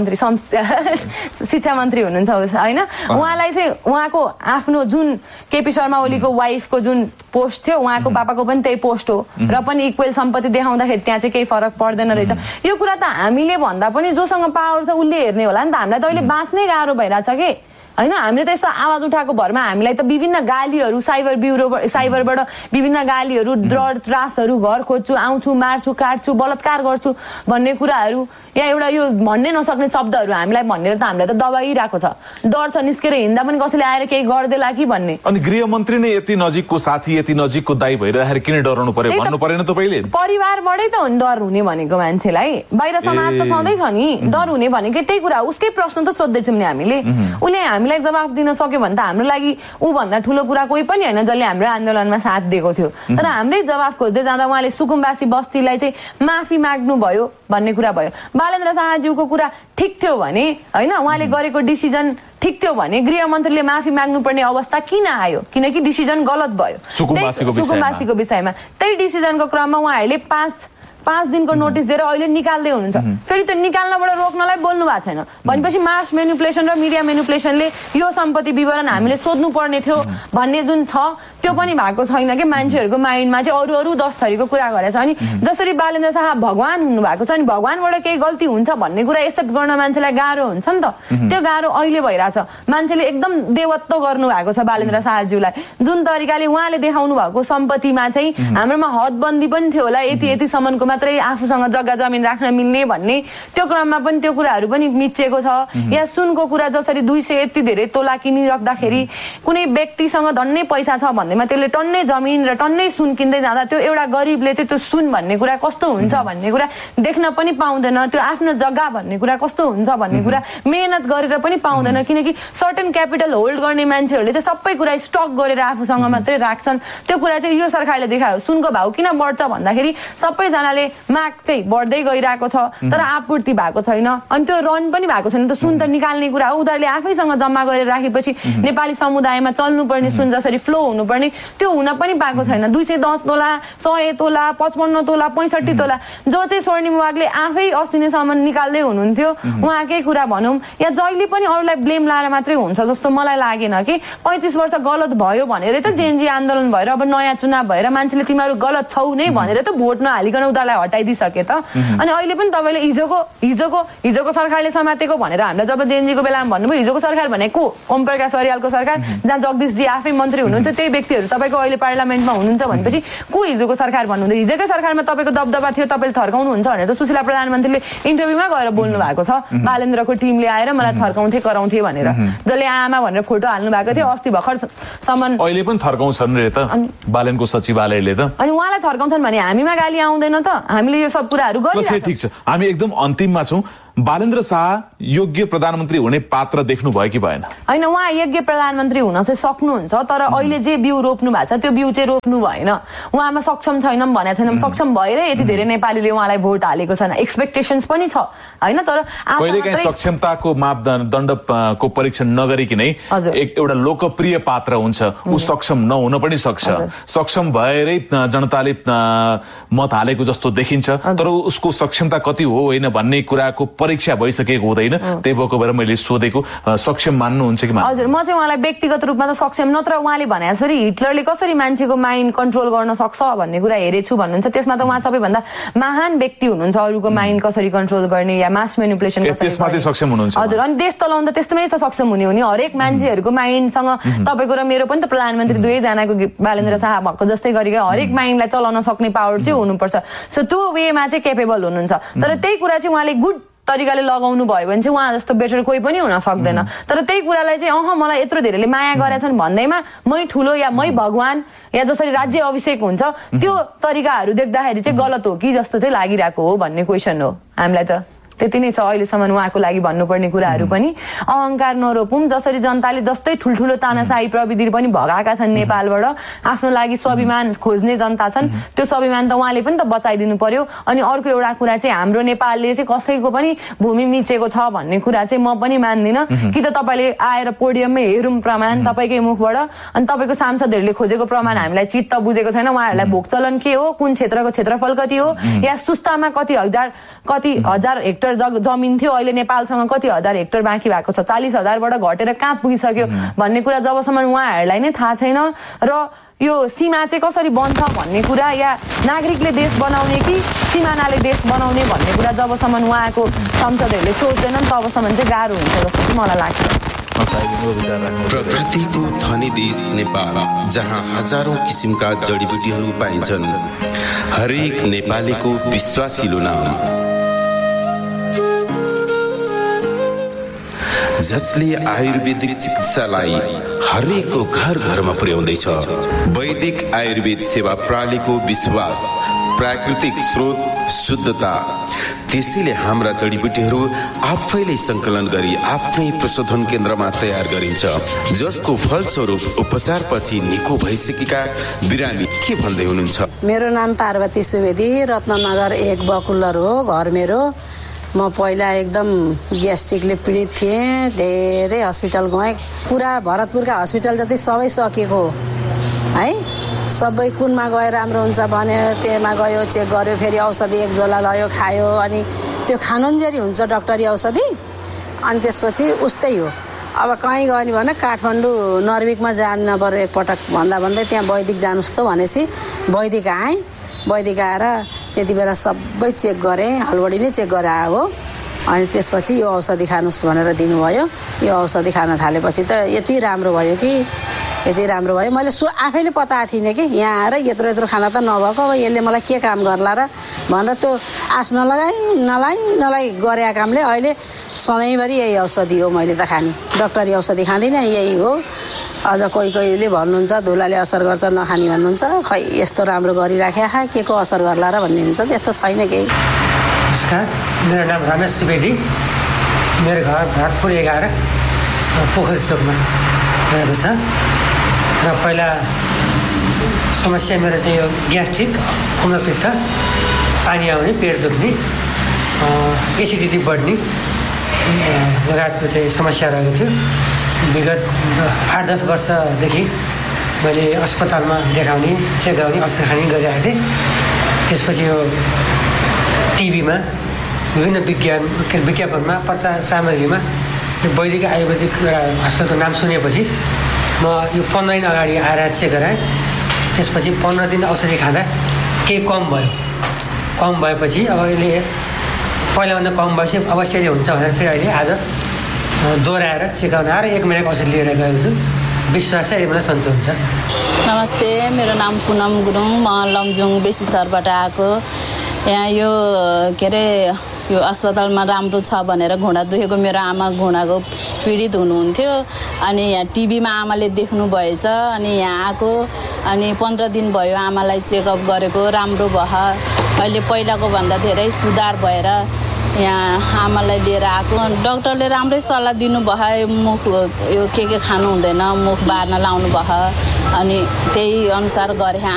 शिक्षा मन्त्री हुनुहुन्छ हैन उहाँलाई चाहिँ उहाँको आफ्नो जुन केपी शर्मा ओलीको वाइफको जुन पोस्ट थियो उहाँको पापाको पनि त्यही पोस्ट हो र पनि इक्वल सम्पत्ति देखाउँदाखेरि त्यहाँ चाहिँ केही फरक पर्दैन रहेछ यो कुरा त हामीले भन्दा पनि जोसँग पावर छ उसले हेर्ने होला नि त हामीलाई त अहिले बाँच्नै गाह्रो भइरहेछ के हैन हामीले त यसो आवाज उठाएको भरमा हामीलाई त विभिन्न गालीहरु साइबरबाट विभिन्न गालीहरु डर त्रासहरु घर खोज्छु आउँछु मार्छु काट्छु बलात्कार गर्छु भन्ने कुराहरु या एउटा यो भन्नै नसक्ने शब्दहरु हामीलाई भनेर त हामीलाई त दबाइरहेको छ डर छ निस्केर हिँड्दा पनि कसैले आएर केही गर्देला कि भन्ने अनि गृहमन्त्री नै यति नजिकको साथी यति नजिकको दाइ भइराखेर किन डराउनु पर्यो भन्नु परेन तपाईले परिवारबाटै त डर हुने भनेको मान्छेलाई बाहिर समाज त छँदै छ नि डर हुने भनेको त्यही कुरा उसकै प्रश्न त सोध्दै छौं नि हामीले उले हामीलाई जवाफ दिन सक्यो भने त हाम्रो लागि उ भन्दा ठूलो कुरा कोही पनि हैन जसले हाम्रो आन्दोलनमा साथ दिएको थियो तर हाम्रै जवाफ खोज्दै जाँदा उहाँले सुकुम्बासी बस्तीलाई चाहिँ माफी माग्नु भयो भन्ने कुरा भयो बालेन्द्र शाहज्यूको कुरा ठीक थियो भने हैन उहाँले गरेको डिसिजन ठीक थियो भने गृहमन्त्रीले माफी माग्नुपर्ने अवस्था किन आयो किनकि डिसिजन गलत भयो सुकुम्बासीको विषयमा त्यही डिसिजनको क्रममा उहाँहरूले 5 दिनको नोटिस दिएर अहिले निकाल्दै हुनुहुन्छ फेरि त्यो निकाल्नबाट रोक्नलाई बोल्नु भएको छैन भनेपछि मास मेनिपुलेसन र मिडिया मेनिपुलेसनले यो सम्पत्ति विवरण हामीले सोध्नु पर्ने थियो भन्ने जुन छ त्यो पनि भएको छैन कि मान्छेहरूको माइन्डमा चाहिँ अरू अरू 10 थरीको कुरा गरेछ। अनि जसरी बालेन्द्र शाह भगवान हुनुभएको छ अनि भगवानबाट केही गल्ती हुन्छ भन्ने कुरा एक्सेप्ट गर्न मान्छेलाई गाह्रो हुन्छ नि त। त्यो गाह्रो अहिले भइरहेछ। मान्छेले एकदम देवत्व गर्नु भएको छ बालेन्द्र शाहज्यूलाई। जुन तरिकाले उहाँले देखाउनु भएको सम्पत्तिमा चाहिँ हाम्रोमा हदबन्दी पनि थियो होला, यतिसम्मको मात्रै आफूसँग जग्गा जमिन राख्न मिल्ने भन्ने, त्यो क्रममा पनि त्यो कुराहरू पनि मिचिएको छ। या सुनको कुरा जसरी 200 यति धेरै तोला किनिराख्दाखेरि कुनै व्यक्तिसँग धन्नै पैसा छ भन्दैमा त्यसले टन्नै जमिन र टन्नै सुन किन्दै जाँदा त्यो एउटा गरिबले चाहिँ त्यो सुन भन्ने कुरा कस्तो हुन्छ भन्ने कुरा देख्न पनि पाउँदैन। त्यो आफ्नो जग्गा भन्ने कुरा कस्तो हुन्छ भन्ने कुरा मेहनत गरेर पनि पाउँदैन। किनकि सर्टेन क्यापिटल होल्ड गर्ने मान्छेहरूले चाहिँ सबै कुरा स्टक गरेर आफूसँग मात्रै राख्छन्। त्यो कुरा चाहिँ यो सरकारले देखायो। सुनको भाउ किन बढ्छ भन्दाखेरि सबैजनाले माग चाहिँ बढ्दै गइरहेको छ तर आपूर्ति भएको छैन। अनि त्यो रन पनि भएको छैन। त सुन त निकाल्ने कुरा हो, उनीहरूले आफैसँग जम्मा गरेर राखेपछि नेपाली समुदायमा चल्नुपर्ने सुन जसरी फ्लो हुनुपर्ने त्यो हुन पनि पाएको छैन। 210 तोला, 100 तोला, 55 तोला, 65 तोला जो चाहिँ स्वर्णिम वागले आफै अस्ति नैसम्म निकाल्दै हुनुहुन्थ्यो उहाँकै कुरा भनौँ या जहिले पनि अरूलाई ब्लेम लाएर मात्रै हुन्छ जस्तो मलाई लागेन कि 35 वर्ष गलत भयो भनेर त जेएनजी आन्दोलन भएर अब नयाँ चुनाव भएर मान्छेले तिमीहरू गलत छौ नै भनेर त भोट नहालिकन उनीहरूलाई हटाइदिइसके त। अनि अहिले पनि तपाईँले हिजोको सरकारले समातेको भनेर हामीलाई जब जेएनजीको बेलामा भन्नुभयो हिजोको सरकार भनेको ओम प्रकाश अर्यालको सरकार जहाँ जगदीशजी आफै मन्त्री हुनुहुन्छ त्यही व्यक्तिहरू तपाईँको अहिले पार्लियामेन्टमा हुनुहुन्छ भनेपछि को हिजोको सरकार भन्नुहुँदै हिजोकै सरकारमा तपाईँको दबदबा थियो तपाईँले थर्काउनुहुन्छ भनेर त सुशीला प्रधानमन्त्रीले इन्टरभ्यूमा गएर बोल्नु भएको छ। बालेन्द्रको टिमले आएर मलाई थर्काउँथे कराउँथे भनेर जसले आमा भनेर फोटो हाल्नु भएको थियो अस्ति भर्खरसम्म अहिले पनि थर्काउँछन् रे त बालेनको सचिवालयले त। अनि उहाँलाई थर्काउँछन् भने हामीमा गाली आउँदैन त? हामीले यो सब कुराहरू गरिरहेछौँ। ठिक छ, हामी एकदम अन्तिममा छौँ। बालेन्द्र शाह योग्य प्रधानमन्त्री हुने पात्र देख्नु भयो कि भएन? होइन, उहाँ योग्य प्रधानमन्त्री हुन चाहिँ सक्नुहुन्छ तर अहिले जे बिउ रोप्नु भएको छ त्यो बिउ चाहिँ रोप्नु भएन। उहाँमा सक्षम छैनौँ भनेको छैनौँ, सक्षम भएर यति धेरै नेपालीले उहाँलाई भोट हालेको छैन। एक्सपेक्टेसन्स पनि छ होइन, तर कहिलेकाहीँ सक्षमताको मापदण्डको परीक्षण नगरिकनै एउटा लोकप्रिय पात्र हुन्छ, ऊ सक्षम नहुन पनि सक्छ। सक्षम भएरै जनताले मत हालेको जस्तो देखिन्छ तर उसको सक्षमता कति हो होइन भन्ने कुराको परीक्षा भइसकेको हुँदैन। त्यही भएको भएर मैले सोधेको सक्षम मान्नुहुन्छ कि? हजुर, म चाहिँ उहाँलाई व्यक्तिगत रूपमा त सक्षम, नत्र उहाँले भने जसरी हिटलरले कसरी मान्छेको माइन्ड कन्ट्रोल गर्न सक्छ भन्ने कुरा हेरेछु भन्नुहुन्छ त्यसमा त उहाँ सबैभन्दा महान व्यक्ति हुनुहुन्छ। अरूको माइन्ड कसरी कन्ट्रोल गर्ने या मास म्यानिपुलेसन त्यसमा चाहिँ सक्षम हुनुहुन्छ। हजुर, अनि देश चलाउन त त्यस्तै त सक्षम हुने हो नि। हरेक मान्छेहरूको माइन्डसँग तपाईँको र मेरो पनि त प्रधानमन्त्री दुवैजनाको बालेन्द्र शाह भएको जस्तै गरेको हरेक माइन्डलाई चलाउन सक्ने पावर चाहिँ हुनुपर्छ। सो त्यो वेमा चाहिँ केपेबल हुनुहुन्छ। तर त्यही कुरा चाहिँ उहाँले गुड तरिकाले लगाउनु भयो भने चाहिँ उहाँ जस्तो बेटर कोही पनि हुन सक्दैन। तर त्यही कुरालाई चाहिँ मलाई यत्रो धेरैले माया गरेछन् भन्दैमा मै ठुलो या मै भगवान या जसरी राज्य अभिषेक हुन्छ त्यो तरिकाहरू देख्दाखेरि चाहिँ गलत हो कि जस्तो चाहिँ लागिरहेको हो भन्ने क्वेसन हो हामीलाई। त त्यति नै छ अहिलेसम्म उहाँको लागि भन्नुपर्ने कुराहरू पनि। अहङ्कार नरोपौँ, जसरी जनताले जस्तै ठुल्ठुलो तानाशाही प्रविधि पनि भगाएका छन् नेपालबाट, आफ्नो लागि स्वाभिमान खोज्ने जनता छन्, त्यो स्वाभिमान त उहाँले पनि त बचाइदिनु पर्यो। अनि अर्को एउटा कुरा चाहिँ हाम्रो नेपालले चाहिँ कसैको पनि भूमि मिचेको छ भन्ने कुरा चाहिँ म पनि मान्दिनँ। कि त तपाईँले आएर पोडियममै हेरौँ प्रमाण तपाईँकै मुखबाट, अनि तपाईँको सांसदहरूले खोजेको प्रमाण हामीलाई चित्त बुझेको छैन। उहाँहरूलाई भोगचलन के हो, कुन क्षेत्रको क्षेत्रफल कति हो, या सुस्तामा कति हजार हेक्टर जमिन थियो अहिले नेपालसँग कति हजार हेक्टर बाँकी भएको छ, 40,000बाट घटेर कहाँ पुगिसक्यो भन्ने कुरा जबसम्म उहाँहरूलाई नै थाहा छैन र यो सीमा चाहिँ कसरी बन्छ भन्ने कुरा या नागरिकले देश बनाउने कि सिमानाले देश बनाउने भन्ने कुरा जबसम्म उहाँको सांसदहरूले सोच्दैनन् तबसम्म चाहिँ गाह्रो हुन्छ जस्तो चाहिँ मलाई लाग्छ। प्रकृतिको धनी देश नेपाल, जहाँ हजारौं किसिमका जडीबुटीहरू पाइन्छन्। हरेक नेपालीको विश्वासिलो नाम, जसले आयुर्वेदिक चिकित्सालाई हरेकको घर घरमा पुर्याउँदैछ। वैदिक आयुर्वेद सेवा प्रणालीको विश्वास, प्राकृतिक स्रोत, शुद्धता। त्यसैले हाम्रा जडीबुटीहरू आफैले संकलन गरी आफ्नै प्रशोधन केन्द्रमा तयार गरिन्छ, जसको फलस्वरूप उपचारपछि निको भइसकेका बिरामी के भन्दै हुनुहुन्छ? मेरो नाम पार्वती सुवेदी, रत्ननगर 1 बकुलर हो घर मेरो। म पहिला एकदम ग्यास्ट्रिकले पीडित थिएँ, धेरै हस्पिटल गएँ। पुरा भरतपुरका हस्पिटल जति सबै सकेको है, सबै कुनमा गयो राम्रो हुन्छ भन्यो, त्यहीमा गयो चेक गर्यो, फेरि औषधि 1 झोला लयो खायो, अनि त्यो खानुन्जेरी हुन्छ डक्टरी औषधि, अनि त्यसपछि उस्तै हो। अब कहीँ गयो भने काठमाडौँ नर्विकमा जानु पर्यो एकपटक भन्दै त्यहाँ वैदिक जानुहोस् त भनेपछि वैदिक आएँ वैदिक आएर त्यति बेला सबै चेक गरेँ हलबडी नै चेक गरे हो अनि त्यसपछि यो औषधि खानुहोस् भनेर दिनुभयो यो औषधि खान थालेपछि त यति राम्रो भयो कि यति राम्रो भयो मैले आफैले पताएको थिइनँ कि यहाँ आएर यत्रो खाना त नभएको अब यसले मलाई के काम गर्ला र भनेर त्यो आश नलाई गरेका कामले अहिले सधैँभरि यही औषधि हो मैले त खाने डक्टरी औषधि खाँदिनँ यही हो अझ कोहीले भन्नुहुन्छ धुलाले असर गर्छ नखाने भन्नुहुन्छ खै यस्तो राम्रो गरिराख्या के को असर गर्ला र भन्ने हुन्छ त्यस्तो छैन केही। नमस्कार, मेरो नाम रमेश सुवेदी, मेरो घर भरतपुर 11 पोखरी चोकमा रहेको छ र पहिला समस्या मेरो चाहिँ यो ग्यास्ट्रिक अम्लपित्त पानी आउने पेट दुख्ने एसिडिटी बढ्ने लगायतको चाहिँ समस्या रहेको थियो। विगत 8-10 वर्षदेखि मैले अस्पतालमा देखाउने चेक गराउने औषधि खाने गरिरहेको थिएँ। त्यसपछि यो टिभीमा विभिन्न विज्ञापनमा प्रचार सामग्रीमा यो वैदिक आयुर्वेदिक अस्पतालको नाम सुनेपछि म यो 15 दिन अगाडि आएर चेक गराएँ। त्यसपछि 15 दिन औषधि खाँदा केही कम भयो। कम भएपछि अब यसले पहिलाभन्दा कम भएपछि अवश्य हुन्छ भनेर फेरि अहिले आज दोहोऱ्याएर चेक गर्न आएर 1 महिनाको औषधि लिएर गएको छु। विश्वास चाहिँ मलाई सन्चो हुन्छ। नमस्ते, मेरो नाम पुनम गुरुङ, म लमजुङ बेसी सहरबाट आएको। यहाँ यो के अरे यो अस्पतालमा राम्रो छ भनेर घुँडा दुखेको मेरो आमा घुँडाको पीडित हुनुहुन्थ्यो अनि यहाँ टिभीमा आमाले देख्नु भएछ अनि यहाँ आएको अनि 15 दिन भयो आमालाई चेकअप गरेको राम्रो भयो। अहिले पहिलाको भन्दा धेरै सुधार भएर यहाँ आमालाई लिएर आएको। डाक्टरले राम्रै सल्लाह दिनुभयो मुख यो के खानु हुँदैन मुख बार्न लाउनु भयो अनि त्यही अनुसार गरे।